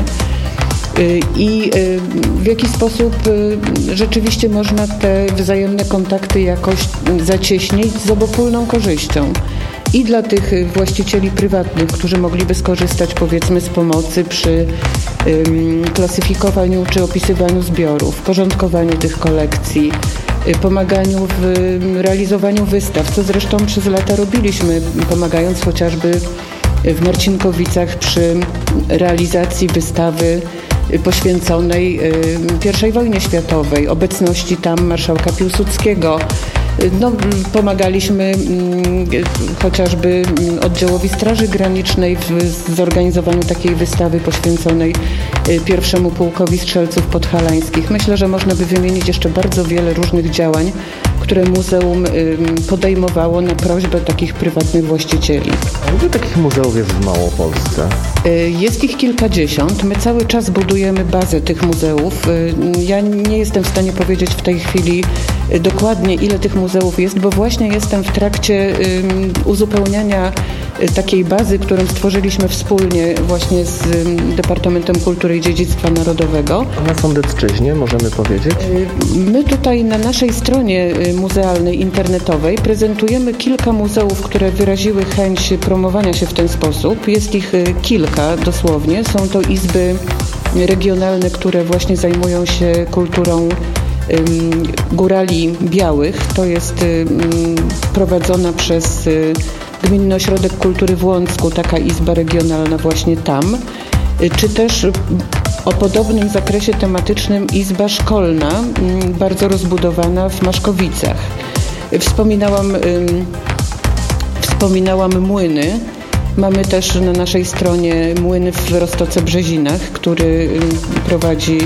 I w jaki sposób rzeczywiście można te wzajemne kontakty jakoś zacieśnić z obopólną korzyścią. I dla tych właścicieli prywatnych, którzy mogliby skorzystać powiedzmy z pomocy przy ym, klasyfikowaniu czy opisywaniu zbiorów, porządkowaniu tych kolekcji, y, pomaganiu w y, realizowaniu wystaw, co zresztą przez lata robiliśmy, pomagając chociażby w Marcinkowicach przy realizacji wystawy poświęconej pierwszej wojnie światowej, obecności tam marszałka Piłsudskiego. No, pomagaliśmy mm, chociażby oddziałowi Straży Granicznej w zorganizowaniu takiej wystawy poświęconej pierwszemu pułkowi strzelców podhalańskich. Myślę, że można by wymienić jeszcze bardzo wiele różnych działań, które muzeum podejmowało na prośbę takich prywatnych właścicieli. A ile takich muzeów jest w Małopolsce? Jest ich kilkadziesiąt. My cały czas budujemy bazę tych muzeów. Ja nie jestem w stanie powiedzieć w tej chwili, dokładnie, ile tych muzeów jest, bo właśnie jestem w trakcie uzupełniania takiej bazy, którą stworzyliśmy wspólnie właśnie z Departamentem Kultury i Dziedzictwa Narodowego. A na Sądecczyźnie możemy powiedzieć? My tutaj na naszej stronie muzealnej, internetowej prezentujemy kilka muzeów, które wyraziły chęć promowania się w ten sposób. Jest ich kilka dosłownie. Są to izby regionalne, które właśnie zajmują się kulturą górali białych. To jest prowadzona przez Gminny Ośrodek Kultury w Łącku, taka izba regionalna właśnie tam. Czy też o podobnym zakresie tematycznym izba szkolna, bardzo rozbudowana w Maszkowicach. Wspominałam, wspominałam młyny. Mamy też na naszej stronie młyn w Roztoce-Brzezinach, który prowadzi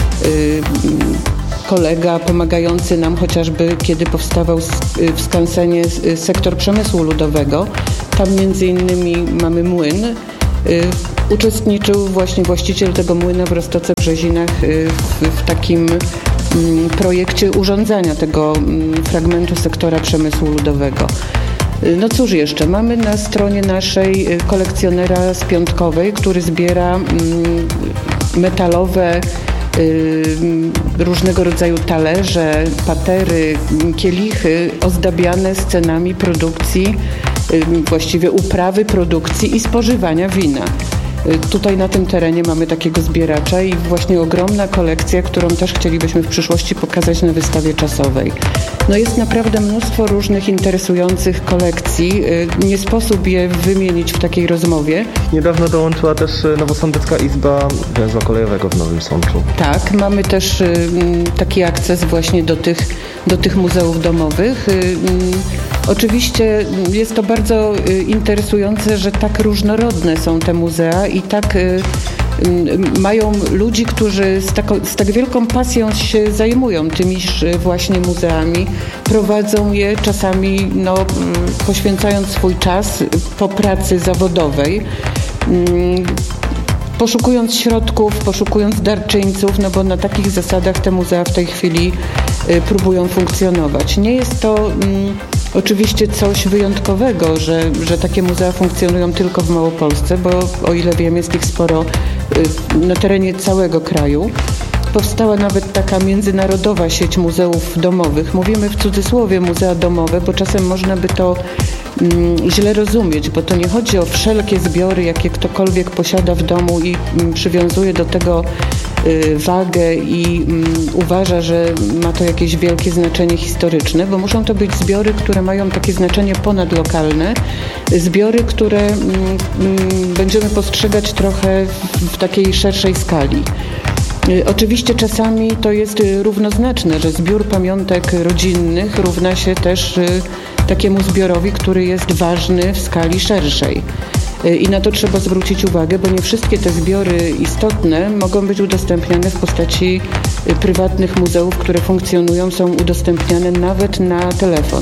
kolega pomagający nam chociażby, kiedy powstawał w skansenie sektor przemysłu ludowego. Tam między innymi mamy młyn. Uczestniczył właśnie właściciel tego młyna w Roztoce-Brzezinach w, w takim projekcie urządzania tego fragmentu sektora przemysłu ludowego. No cóż jeszcze, mamy na stronie naszej kolekcjonera z Piątkowej, który zbiera metalowe różnego rodzaju talerze, patery, kielichy ozdabiane scenami produkcji, właściwie uprawy produkcji i spożywania wina. Tutaj na tym terenie mamy takiego zbieracza i właśnie ogromna kolekcja, którą też chcielibyśmy w przyszłości pokazać na wystawie czasowej. No jest naprawdę mnóstwo różnych interesujących kolekcji. Nie sposób je wymienić w takiej rozmowie. Niedawno dołączyła też Nowosądecka Izba Węzła Kolejowego w Nowym Sączu. Tak, mamy też taki akces właśnie do tych, do tych muzeów domowych. Oczywiście jest to bardzo interesujące, że tak różnorodne są te muzea i tak mają ludzi, którzy z, tako, z tak wielką pasją się zajmują tymiż właśnie muzeami. Prowadzą je czasami no, poświęcając swój czas po pracy zawodowej. Poszukując środków, poszukując darczyńców, no bo na takich zasadach te muzea w tej chwili y, próbują funkcjonować. Nie jest to mm, oczywiście coś wyjątkowego, że, że takie muzea funkcjonują tylko w Małopolsce, bo o ile wiem, jest ich sporo y, na terenie całego kraju. Powstała nawet taka międzynarodowa sieć muzeów domowych. Mówimy w cudzysłowie muzea domowe, bo czasem można by to mm, źle rozumieć, bo to nie chodzi o wszelkie zbiory, jakie ktokolwiek posiada w domu i mm, przywiązuje do tego y, wagę i mm, uważa, że ma to jakieś wielkie znaczenie historyczne, bo muszą to być zbiory, które mają takie znaczenie ponadlokalne, zbiory, które mm, mm, będziemy postrzegać trochę w, w takiej szerszej skali. Oczywiście czasami to jest równoznaczne, że zbiór pamiątek rodzinnych równa się też takiemu zbiorowi, który jest ważny w skali szerszej. I na to trzeba zwrócić uwagę, bo nie wszystkie te zbiory istotne mogą być udostępniane w postaci prywatnych muzeów, które funkcjonują, są udostępniane nawet na telefon.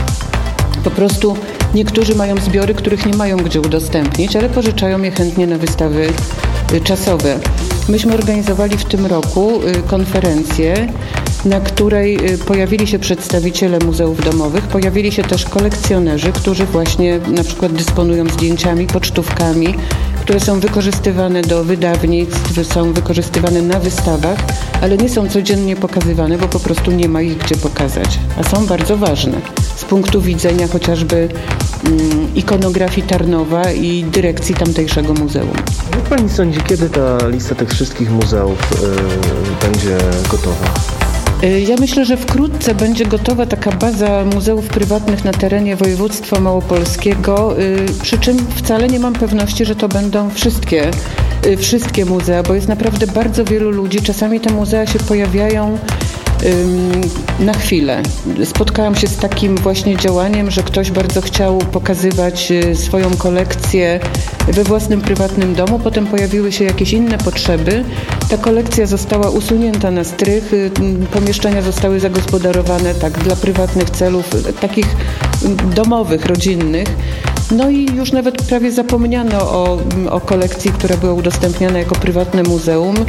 Po prostu niektórzy mają zbiory, których nie mają gdzie udostępnić, ale pożyczają je chętnie na wystawy czasowe. Myśmy organizowali w tym roku konferencję, na której pojawili się przedstawiciele muzeów domowych, pojawili się też kolekcjonerzy, którzy właśnie na przykład dysponują zdjęciami, pocztówkami, które są wykorzystywane do wydawnictw, są wykorzystywane na wystawach, ale nie są codziennie pokazywane, bo po prostu nie ma ich gdzie pokazać, a są bardzo ważne z punktu widzenia chociażby mm, ikonografii Tarnowa i dyrekcji tamtejszego muzeum. Jak pani sądzi, kiedy ta lista tych wszystkich muzeów yy, będzie gotowa? Ja myślę, że wkrótce będzie gotowa taka baza muzeów prywatnych na terenie województwa małopolskiego, przy czym wcale nie mam pewności, że to będą wszystkie, wszystkie muzea, bo jest naprawdę bardzo wielu ludzi. Czasami te muzea się pojawiają na chwilę. Spotkałam się z takim właśnie działaniem, że ktoś bardzo chciał pokazywać swoją kolekcję we własnym prywatnym domu, potem pojawiły się jakieś inne potrzeby. Ta kolekcja została usunięta na strych, pomieszczenia zostały zagospodarowane tak dla prywatnych celów, takich domowych, rodzinnych. No i już nawet prawie zapomniano o, o kolekcji, która była udostępniana jako prywatne muzeum.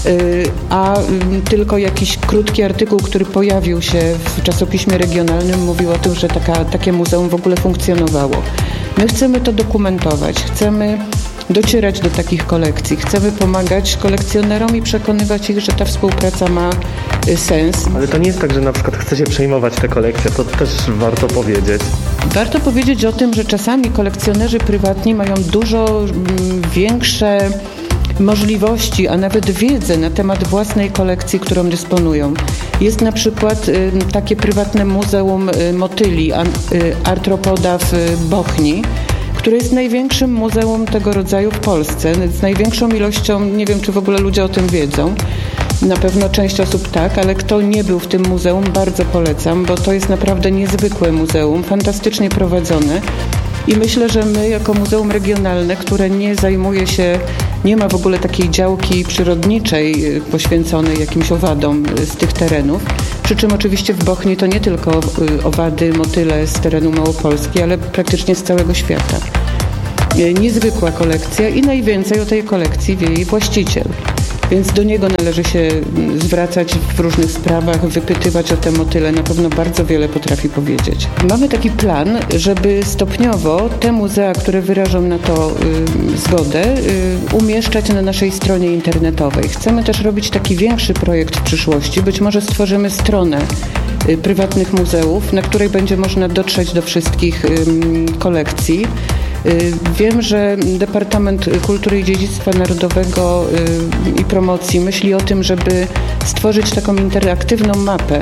a tylko jakiś krótki artykuł, który pojawił się w czasopiśmie regionalnym, mówił o tym, że taka, takie muzeum w ogóle funkcjonowało. My chcemy to dokumentować, chcemy docierać do takich kolekcji, chcemy pomagać kolekcjonerom i przekonywać ich, że ta współpraca ma sens. Ale to nie jest tak, że na przykład chcecie przejmować te kolekcje, to też warto powiedzieć. Warto powiedzieć o tym, że czasami kolekcjonerzy prywatni mają dużo większe możliwości, a nawet wiedzę na temat własnej kolekcji, którą dysponują. Jest na przykład y, takie prywatne muzeum y, motyli, a, y, artropoda w Bochni, które jest największym muzeum tego rodzaju w Polsce, z największą ilością, nie wiem czy w ogóle ludzie o tym wiedzą, na pewno część osób tak, ale kto nie był w tym muzeum, bardzo polecam, bo to jest naprawdę niezwykłe muzeum, fantastycznie prowadzone. I myślę, że my jako muzeum regionalne, które nie zajmuje się, nie ma w ogóle takiej działki przyrodniczej poświęconej jakimś owadom z tych terenów, przy czym oczywiście w Bochni to nie tylko owady, motyle z terenu Małopolski, ale praktycznie z całego świata. Niezwykła kolekcja i najwięcej o tej kolekcji wie jej właściciel. Więc do niego należy się zwracać w różnych sprawach, wypytywać o te motyle. Na pewno bardzo wiele potrafi powiedzieć. Mamy taki plan, żeby stopniowo te muzea, które wyrażą na to y, zgodę, y, umieszczać na naszej stronie internetowej. Chcemy też robić taki większy projekt w przyszłości. Być może stworzymy stronę y, prywatnych muzeów, na której będzie można dotrzeć do wszystkich y, kolekcji. Wiem, że Departament Kultury i Dziedzictwa Narodowego i Promocji myśli o tym, żeby stworzyć taką interaktywną mapę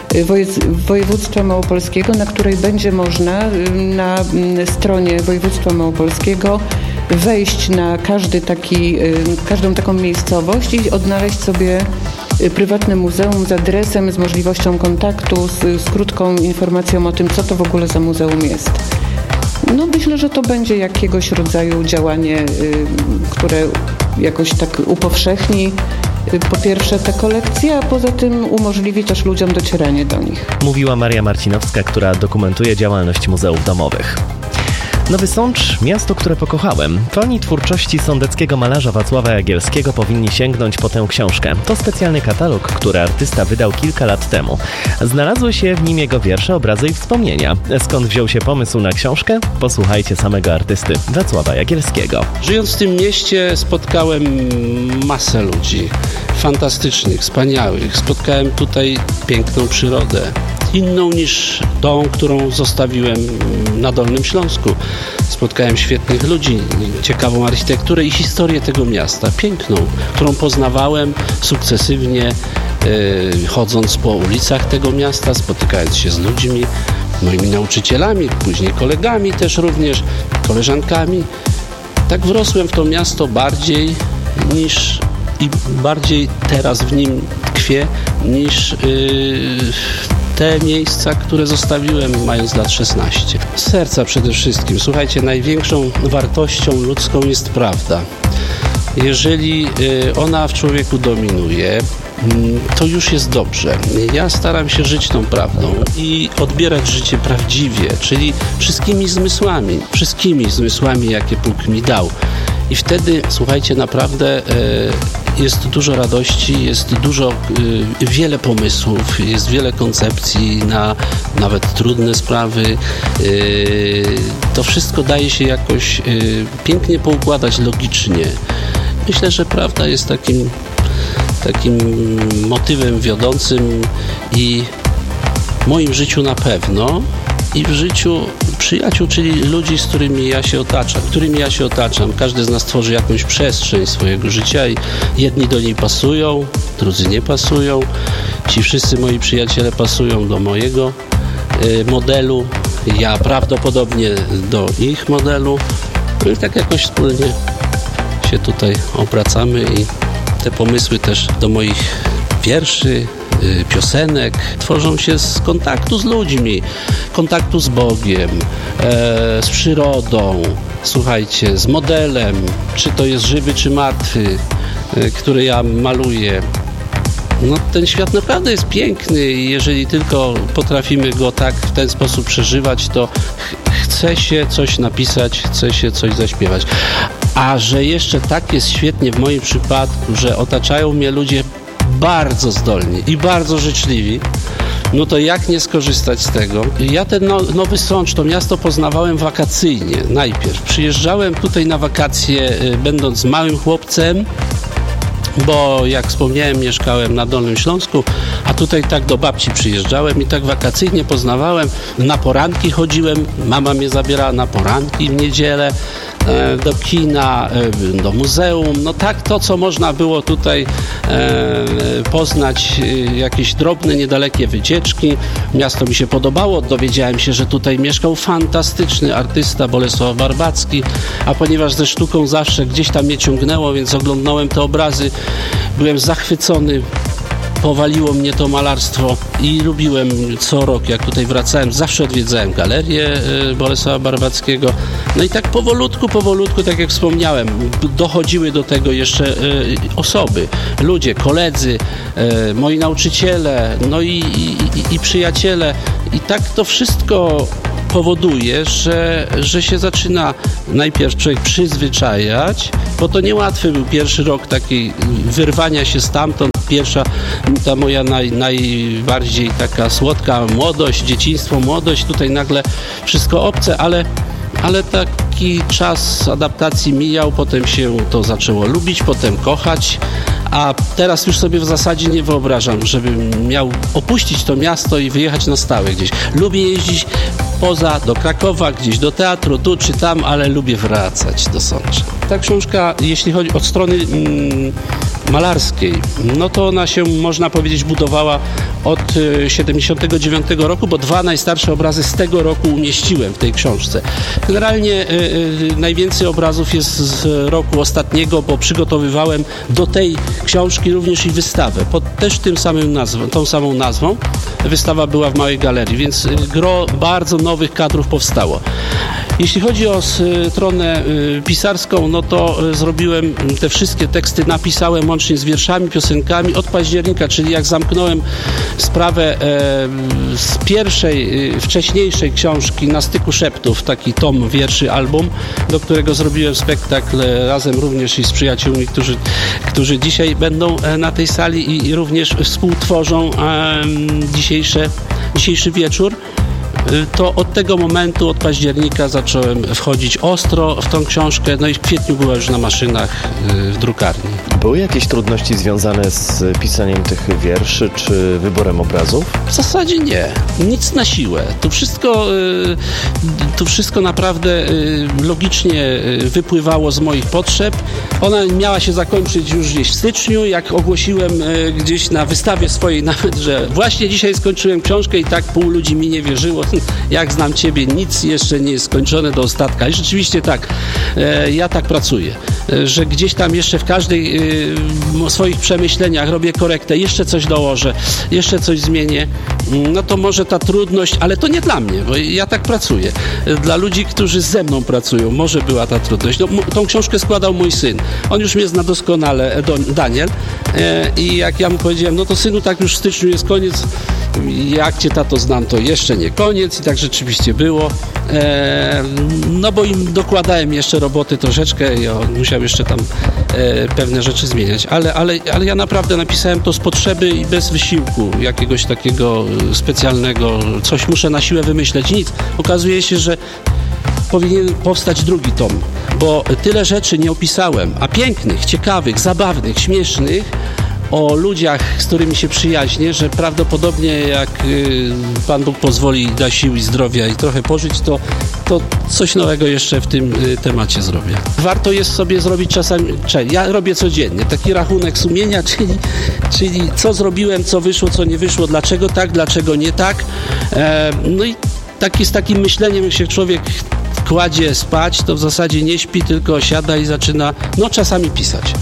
województwa małopolskiego, na której będzie można na stronie województwa małopolskiego wejść na każdy taki, każdą taką miejscowość i odnaleźć sobie prywatne muzeum z adresem, z możliwością kontaktu, z, z krótką informacją o tym, co to w ogóle za muzeum jest. No myślę, że to będzie jakiegoś rodzaju działanie, y, które jakoś tak upowszechni y, po pierwsze te kolekcje, a poza tym umożliwi też ludziom docieranie do nich. Mówiła Maria Marcinowska, która dokumentuje działalność muzeów domowych. Nowy Sącz, miasto, które pokochałem. Fani twórczości sądeckiego malarza Wacława Jagielskiego powinni sięgnąć po tę książkę. To specjalny katalog, który artysta wydał kilka lat temu. Znalazły się w nim jego wiersze, obrazy i wspomnienia. Skąd wziął się pomysł na książkę? Posłuchajcie samego artysty Wacława Jagielskiego. Żyjąc w tym mieście spotkałem masę ludzi fantastycznych, wspaniałych. Spotkałem tutaj piękną przyrodę. Inną niż tą, którą zostawiłem na Dolnym Śląsku. Spotkałem świetnych ludzi, ciekawą architekturę i historię tego miasta, piękną, którą poznawałem sukcesywnie, yy, chodząc po ulicach tego miasta, spotykając się z ludźmi, moimi nauczycielami, później kolegami też również, koleżankami. Tak wrosłem w to miasto bardziej niż i bardziej teraz w nim tkwię niż yy, te miejsca, które zostawiłem mając lat szesnaście. Z serca przede wszystkim. Słuchajcie, największą wartością ludzką jest prawda. Jeżeli ona w człowieku dominuje, to już jest dobrze. Ja staram się żyć tą prawdą i odbierać życie prawdziwie, czyli wszystkimi zmysłami, wszystkimi zmysłami, jakie Bóg mi dał. I wtedy, słuchajcie, naprawdę jest dużo radości, jest dużo, wiele pomysłów, jest wiele koncepcji na nawet trudne sprawy. To wszystko daje się jakoś pięknie poukładać logicznie. Myślę, że prawda jest takim, takim motywem wiodącym i w moim życiu na pewno i w życiu przyjaciół, czyli ludzi, z którymi ja się otaczam, którymi ja się otaczam. Każdy z nas tworzy jakąś przestrzeń swojego życia i jedni do niej pasują, drudzy nie pasują. Ci wszyscy moi przyjaciele pasują do mojego y, modelu, ja prawdopodobnie do ich modelu. No i tak jakoś wspólnie się tutaj obracamy i te pomysły też do moich wierszy, piosenek tworzą się z kontaktu z ludźmi, kontaktu z Bogiem, e, z przyrodą, słuchajcie, z modelem, czy to jest żywy, czy martwy, e, który ja maluję. No, ten świat naprawdę jest piękny i jeżeli tylko potrafimy go tak w ten sposób przeżywać, to ch- chce się coś napisać, chce się coś zaśpiewać. A że jeszcze tak jest świetnie w moim przypadku, że otaczają mnie ludzie bardzo zdolni i bardzo życzliwi, no to jak nie skorzystać z tego? Ja ten no, Nowy Sącz, to miasto poznawałem wakacyjnie najpierw. Przyjeżdżałem tutaj na wakacje, będąc małym chłopcem, bo jak wspomniałem, mieszkałem na Dolnym Śląsku, a tutaj tak do babci przyjeżdżałem i tak wakacyjnie poznawałem. Na poranki chodziłem, mama mnie zabierała na poranki w niedzielę, do kina, do muzeum, no tak to, co można było tutaj e, poznać, jakieś drobne, niedalekie wycieczki. Miasto mi się podobało, dowiedziałem się, że tutaj mieszkał fantastyczny artysta Bolesław Barbacki, a ponieważ ze sztuką zawsze gdzieś tam mnie ciągnęło, więc oglądałem te obrazy, byłem zachwycony. Powaliło mnie to malarstwo i lubiłem co rok, jak tutaj wracałem, zawsze odwiedzałem galerię Bolesława Barbackiego. No i tak powolutku, powolutku, tak jak wspomniałem, dochodziły do tego jeszcze osoby, ludzie, koledzy, moi nauczyciele, no i, i, i przyjaciele. I tak to wszystko powoduje, że, że się zaczyna najpierw człowiek przyzwyczajać, bo to niełatwy był pierwszy rok takiej wyrwania się stamtąd. Pierwsza, ta moja naj, najbardziej taka słodka młodość, dzieciństwo, młodość, tutaj nagle wszystko obce, ale, ale taki czas adaptacji mijał, potem się to zaczęło lubić, potem kochać, a teraz już sobie w zasadzie nie wyobrażam, żebym miał opuścić to miasto i wyjechać na stałe gdzieś. Lubię jeździć poza, do Krakowa, gdzieś do teatru, tu czy tam, ale lubię wracać do Sącza. Ta książka, jeśli chodzi od strony mm, malarskiej, no to ona się, można powiedzieć, budowała od siedemdziesiątego dziewiątego roku, bo dwa najstarsze obrazy z tego roku umieściłem w tej książce. Generalnie y, y, najwięcej obrazów jest z roku ostatniego, bo przygotowywałem do tej książki również i wystawę, pod też tym samym nazwą, tą samą nazwą. Wystawa była w Małej Galerii, więc gro bardzo nowych kadrów powstało. Jeśli chodzi o stronę pisarską, no to zrobiłem te wszystkie teksty, napisałem łącznie z wierszami, piosenkami od października, czyli jak zamknąłem sprawę z pierwszej, wcześniejszej książki Na styku szeptów, taki tom wierszy, album, do którego zrobiłem spektakl razem również i z przyjaciółmi, którzy, którzy dzisiaj będą na tej sali i, i również współtworzą dzisiejsze, dzisiejszy wieczór. To od tego momentu, od października zacząłem wchodzić ostro w tą książkę, no i w kwietniu była już na maszynach w drukarni. Były jakieś trudności związane z pisaniem tych wierszy, czy wyborem obrazów? W zasadzie nie. Nic na siłę. To wszystko, to wszystko naprawdę logicznie wypływało z moich potrzeb. Ona miała się zakończyć już gdzieś w styczniu, jak ogłosiłem gdzieś na wystawie swojej nawet, że właśnie dzisiaj skończyłem książkę i tak pół ludzi mi nie wierzyło. Jak znam Ciebie, nic jeszcze nie jest skończone do ostatka. I rzeczywiście tak, ja tak pracuję, że gdzieś tam jeszcze w każdej swoich przemyśleniach robię korektę, jeszcze coś dołożę, jeszcze coś zmienię, no to może ta trudność, ale to nie dla mnie, bo ja tak pracuję. Dla ludzi, którzy ze mną pracują, może była ta trudność. No, tą książkę składał mój syn. On już mnie zna doskonale, Daniel, i jak ja mu powiedziałem, no to synu, tak już w styczniu jest koniec, jak Cię, tato, znam, to jeszcze nie koniec i tak rzeczywiście było. E, no bo im dokładałem jeszcze roboty troszeczkę i on musiał jeszcze tam e, pewne rzeczy zmieniać, ale, ale, ale ja naprawdę napisałem to z potrzeby i bez wysiłku jakiegoś takiego specjalnego, coś muszę na siłę wymyśleć, nic. Okazuje się, że powinien powstać drugi tom, bo tyle rzeczy nie opisałem, a pięknych, ciekawych, zabawnych, śmiesznych, o ludziach, z którymi się przyjaźnię, że prawdopodobnie jak y, Pan Bóg pozwoli, da sił i zdrowia i trochę pożyć, to, to coś nowego jeszcze w tym y, temacie zrobię. Warto jest sobie zrobić czasami, czyli ja robię codziennie, taki rachunek sumienia, czyli, czyli co zrobiłem, co wyszło, co nie wyszło, dlaczego tak, dlaczego nie tak. E, no i taki, z takim myśleniem, jak się człowiek kładzie spać, to w zasadzie nie śpi, tylko siada i zaczyna, no czasami pisać.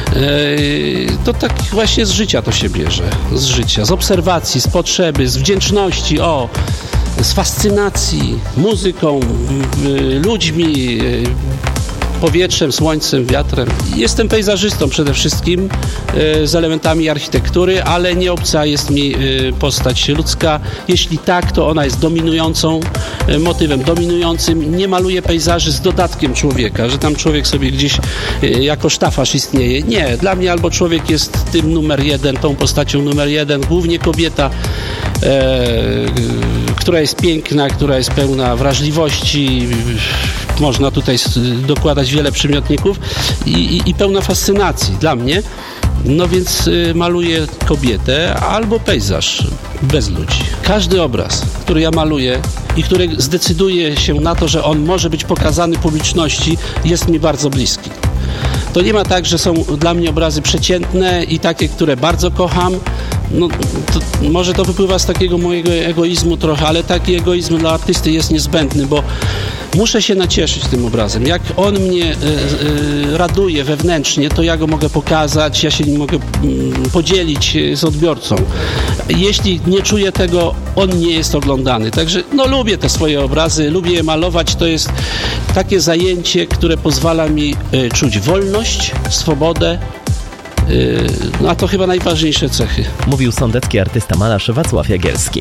Yy, to tak właśnie z życia to się bierze, z życia, z obserwacji, z potrzeby, z wdzięczności, o, z fascynacji muzyką, yy, ludźmi, yy, powietrzem, słońcem, wiatrem. Jestem pejzażystą przede wszystkim y, z elementami architektury, ale nie obca jest mi y, postać ludzka. Jeśli tak, to ona jest dominującą, y, motywem dominującym. Nie maluję pejzaży z dodatkiem człowieka, że tam człowiek sobie gdzieś y, jako sztafaż istnieje. Nie, dla mnie albo człowiek jest tym numer jeden, tą postacią numer jeden, głównie kobieta, e, która jest piękna, która jest pełna wrażliwości, można tutaj dokładać wiele przymiotników i, i, i pełna fascynacji dla mnie. No więc y, maluję kobietę albo pejzaż bez ludzi. Każdy obraz, który ja maluję i który zdecyduje się na to, że on może być pokazany publiczności, jest mi bardzo bliski. To nie ma tak, że są dla mnie obrazy przeciętne i takie, które bardzo kocham. No, to, może to wypływa z takiego mojego egoizmu trochę, ale taki egoizm dla artysty jest niezbędny, bo muszę się nacieszyć tym obrazem. Jak on mnie y, y, raduje wewnętrznie, to ja go mogę pokazać, ja się nim mogę y, podzielić z odbiorcą. Jeśli nie czuję tego, on nie jest oglądany. Także no, lubię te swoje obrazy, lubię je malować. To jest takie zajęcie, które pozwala mi y, czuć wolność, swobodę. No a to chyba najważniejsze cechy. Mówił sądecki artysta malarz Wacław Jagielski.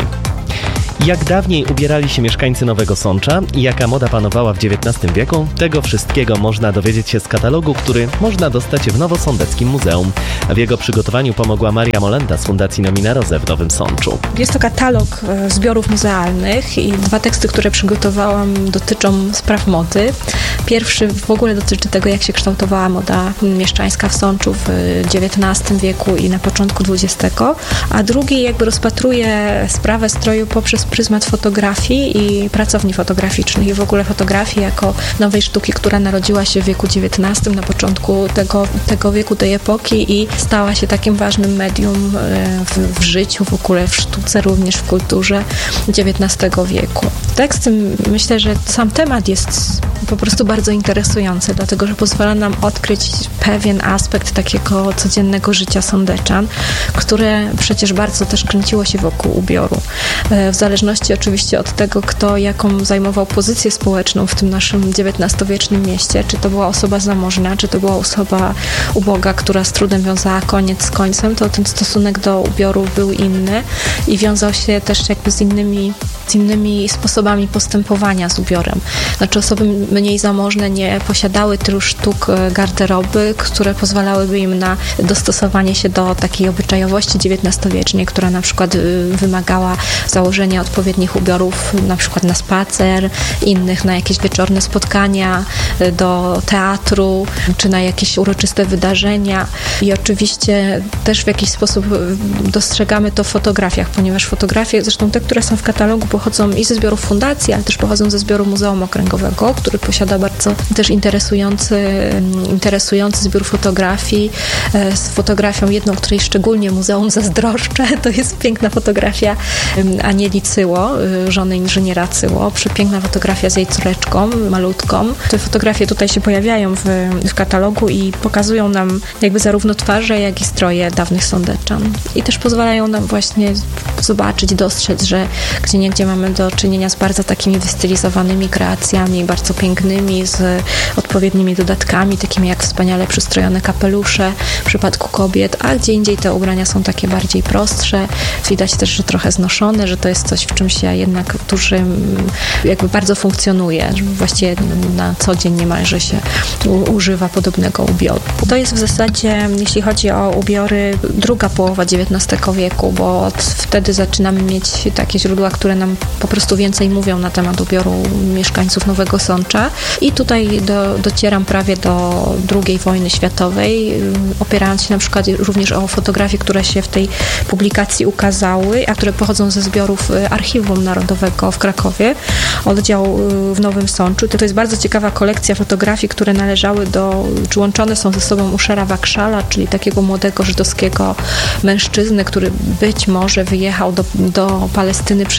Jak dawniej ubierali się mieszkańcy Nowego Sącza i jaka moda panowała w dziewiętnastym wieku, tego wszystkiego można dowiedzieć się z katalogu, który można dostać w Nowosądeckim Muzeum. W jego przygotowaniu pomogła Maria Molenda z Fundacji Nominaroze w Nowym Sączu. Jest to katalog zbiorów muzealnych i dwa teksty, które przygotowałam, dotyczą spraw mody. Pierwszy w ogóle dotyczy tego, jak się kształtowała moda mieszczańska w Sączu w dziewiętnastym wieku i na początku dwudziestego, a drugi jakby rozpatruje sprawę stroju poprzez pryzmat fotografii i pracowni fotograficznych i w ogóle fotografii jako nowej sztuki, która narodziła się w wieku dziewiętnastym, na początku tego, tego wieku, tej epoki i stała się takim ważnym medium w, w życiu, w ogóle w sztuce, również w kulturze dziewiętnastego wieku. Tekst, myślę, że sam temat jest po prostu bardzo interesujący, dlatego że pozwala nam odkryć pewien aspekt takiego codziennego życia sądeczan, które przecież bardzo też kręciło się wokół ubioru. W zależności oczywiście od tego, kto jaką zajmował pozycję społeczną w tym naszym dziewiętnastowiecznym mieście, czy to była osoba zamożna, czy to była osoba uboga, która z trudem wiązała koniec z końcem, to ten stosunek do ubioru był inny i wiązał się też jakby z innymi, z innymi sposobami postępowania z ubiorem. Znaczy osoby mniej zamożne nie posiadały tylu sztuk garderoby, które pozwalałyby im na dostosowanie się do takiej obyczajowości dziewiętnastowiecznej, która na przykład wymagała założenia odpowiednich ubiorów, na przykład na spacer, innych na jakieś wieczorne spotkania, do teatru, czy na jakieś uroczyste wydarzenia. I oczywiście też w jakiś sposób dostrzegamy to w fotografiach, ponieważ fotografie, zresztą te, które są w katalogu, pochodzą i ze zbiorów fundacji, ale też pochodzą ze zbioru Muzeum Okręgowego, który posiada bardzo też interesujący, interesujący zbiór fotografii z fotografią jedną, której szczególnie muzeum zazdroszczę. To jest piękna fotografia Anieli Cyło, żony inżyniera Cyło. Przepiękna fotografia z jej córeczką, malutką. Te fotografie tutaj się pojawiają w, w katalogu i pokazują nam jakby zarówno twarze, jak i stroje dawnych sądeczan. I też pozwalają nam właśnie zobaczyć, dostrzec, że gdzieniegdzie mamy do czynienia z bardzo takimi wystylizowanymi kreacjami, bardzo pięknymi, z odpowiednimi dodatkami, takimi jak wspaniale przystrojone kapelusze w przypadku kobiet, a gdzie indziej te ubrania są takie bardziej prostsze. Widać też, że trochę znoszone, że to jest coś, w czym się jednak duży, jakby bardzo funkcjonuje, że właściwie na co dzień niemalże się u, używa podobnego ubioru. To jest w zasadzie, jeśli chodzi o ubiory, druga połowa dziewiętnastego wieku, bo od wtedy zaczynamy mieć takie źródła, które nam po prostu więcej mówią na temat ubioru mieszkańców Nowego Sącza. I tutaj do, docieram prawie do drugiej wojny światowej, opierając się na przykład również o fotografie, które się w tej publikacji ukazały, a które pochodzą ze zbiorów Archiwum Narodowego w Krakowie, oddział w Nowym Sączu. To jest bardzo ciekawa kolekcja fotografii, które należały do, czy łączone są ze sobą Uszera Wakszala, czyli takiego młodego żydowskiego mężczyzny, który być może wyjechał do, do Palestyny przed wojną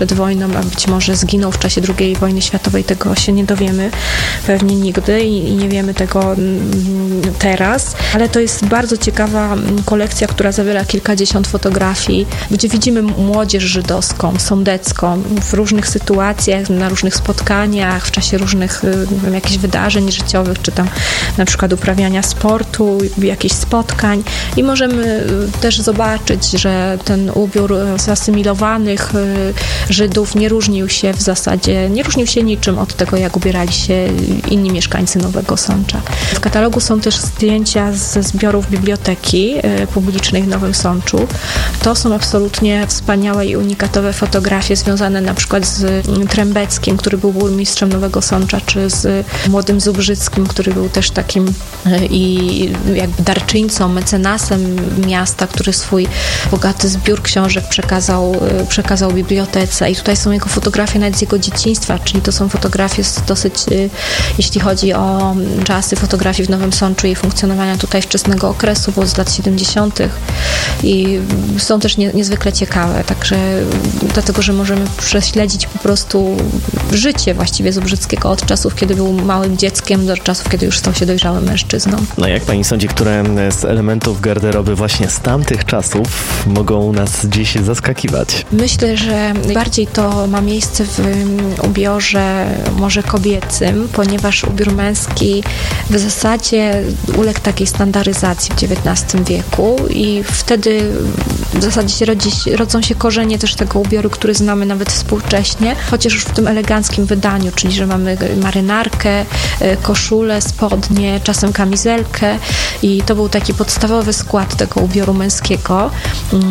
no a być może zginął w czasie drugiej wojny światowej, tego się nie dowiemy pewnie nigdy i, i nie wiemy tego teraz, ale to jest bardzo ciekawa kolekcja, która zawiera kilkadziesiąt fotografii, gdzie widzimy młodzież żydowską, sądecką w różnych sytuacjach, na różnych spotkaniach, w czasie różnych wiem, jakichś wydarzeń życiowych, czy tam na przykład uprawiania sportu, jakichś spotkań i możemy też zobaczyć, że ten ubiór zasymilowanych Żydów nie różnił się w zasadzie, nie różnił się niczym od tego, jak ubierali się inni mieszkańcy Nowego Sącza. W katalogu są też zdjęcia ze zbiorów biblioteki publicznej w Nowym Sączu. To są absolutnie wspaniałe i unikatowe fotografie związane na przykład z Trębeckim, który był burmistrzem Nowego Sącza, czy z młodym Zubrzyckim, który był też takim i jakby darczyńcą, mecenasem miasta, który swój bogaty zbiór książek przekazał, przekazał bibliotece. I tutaj są jego fotografie nawet z jego dzieciństwa, czyli to są fotografie dosyć, jeśli chodzi o czasy fotografii w Nowym Sączu i funkcjonowania tutaj wczesnego okresu, bo z lat siedemdziesiątych i są też nie, niezwykle ciekawe, także dlatego, że możemy prześledzić po prostu życie właściwie Zubrzyckiego od czasów, kiedy był małym dzieckiem, do czasów, kiedy już stał się dojrzałym mężczyzną. No jak pani sądzi, które z elementów garderoby właśnie z tamtych czasów mogą nas dziś zaskakiwać? Myślę, że bardziej to ma miejsce w ubiorze może kobiecym, ponieważ ubiór męski w zasadzie uległ takiej standaryzacji w dziewiętnastym wieku i wtedy w zasadzie się rodzi, rodzą się korzenie też tego ubioru, który znamy nawet współcześnie, chociaż już w tym eleganckim wydaniu, czyli że mamy marynarkę, koszulę, spodnie, czasem kamizelkę i to był taki podstawowy skład tego ubioru męskiego.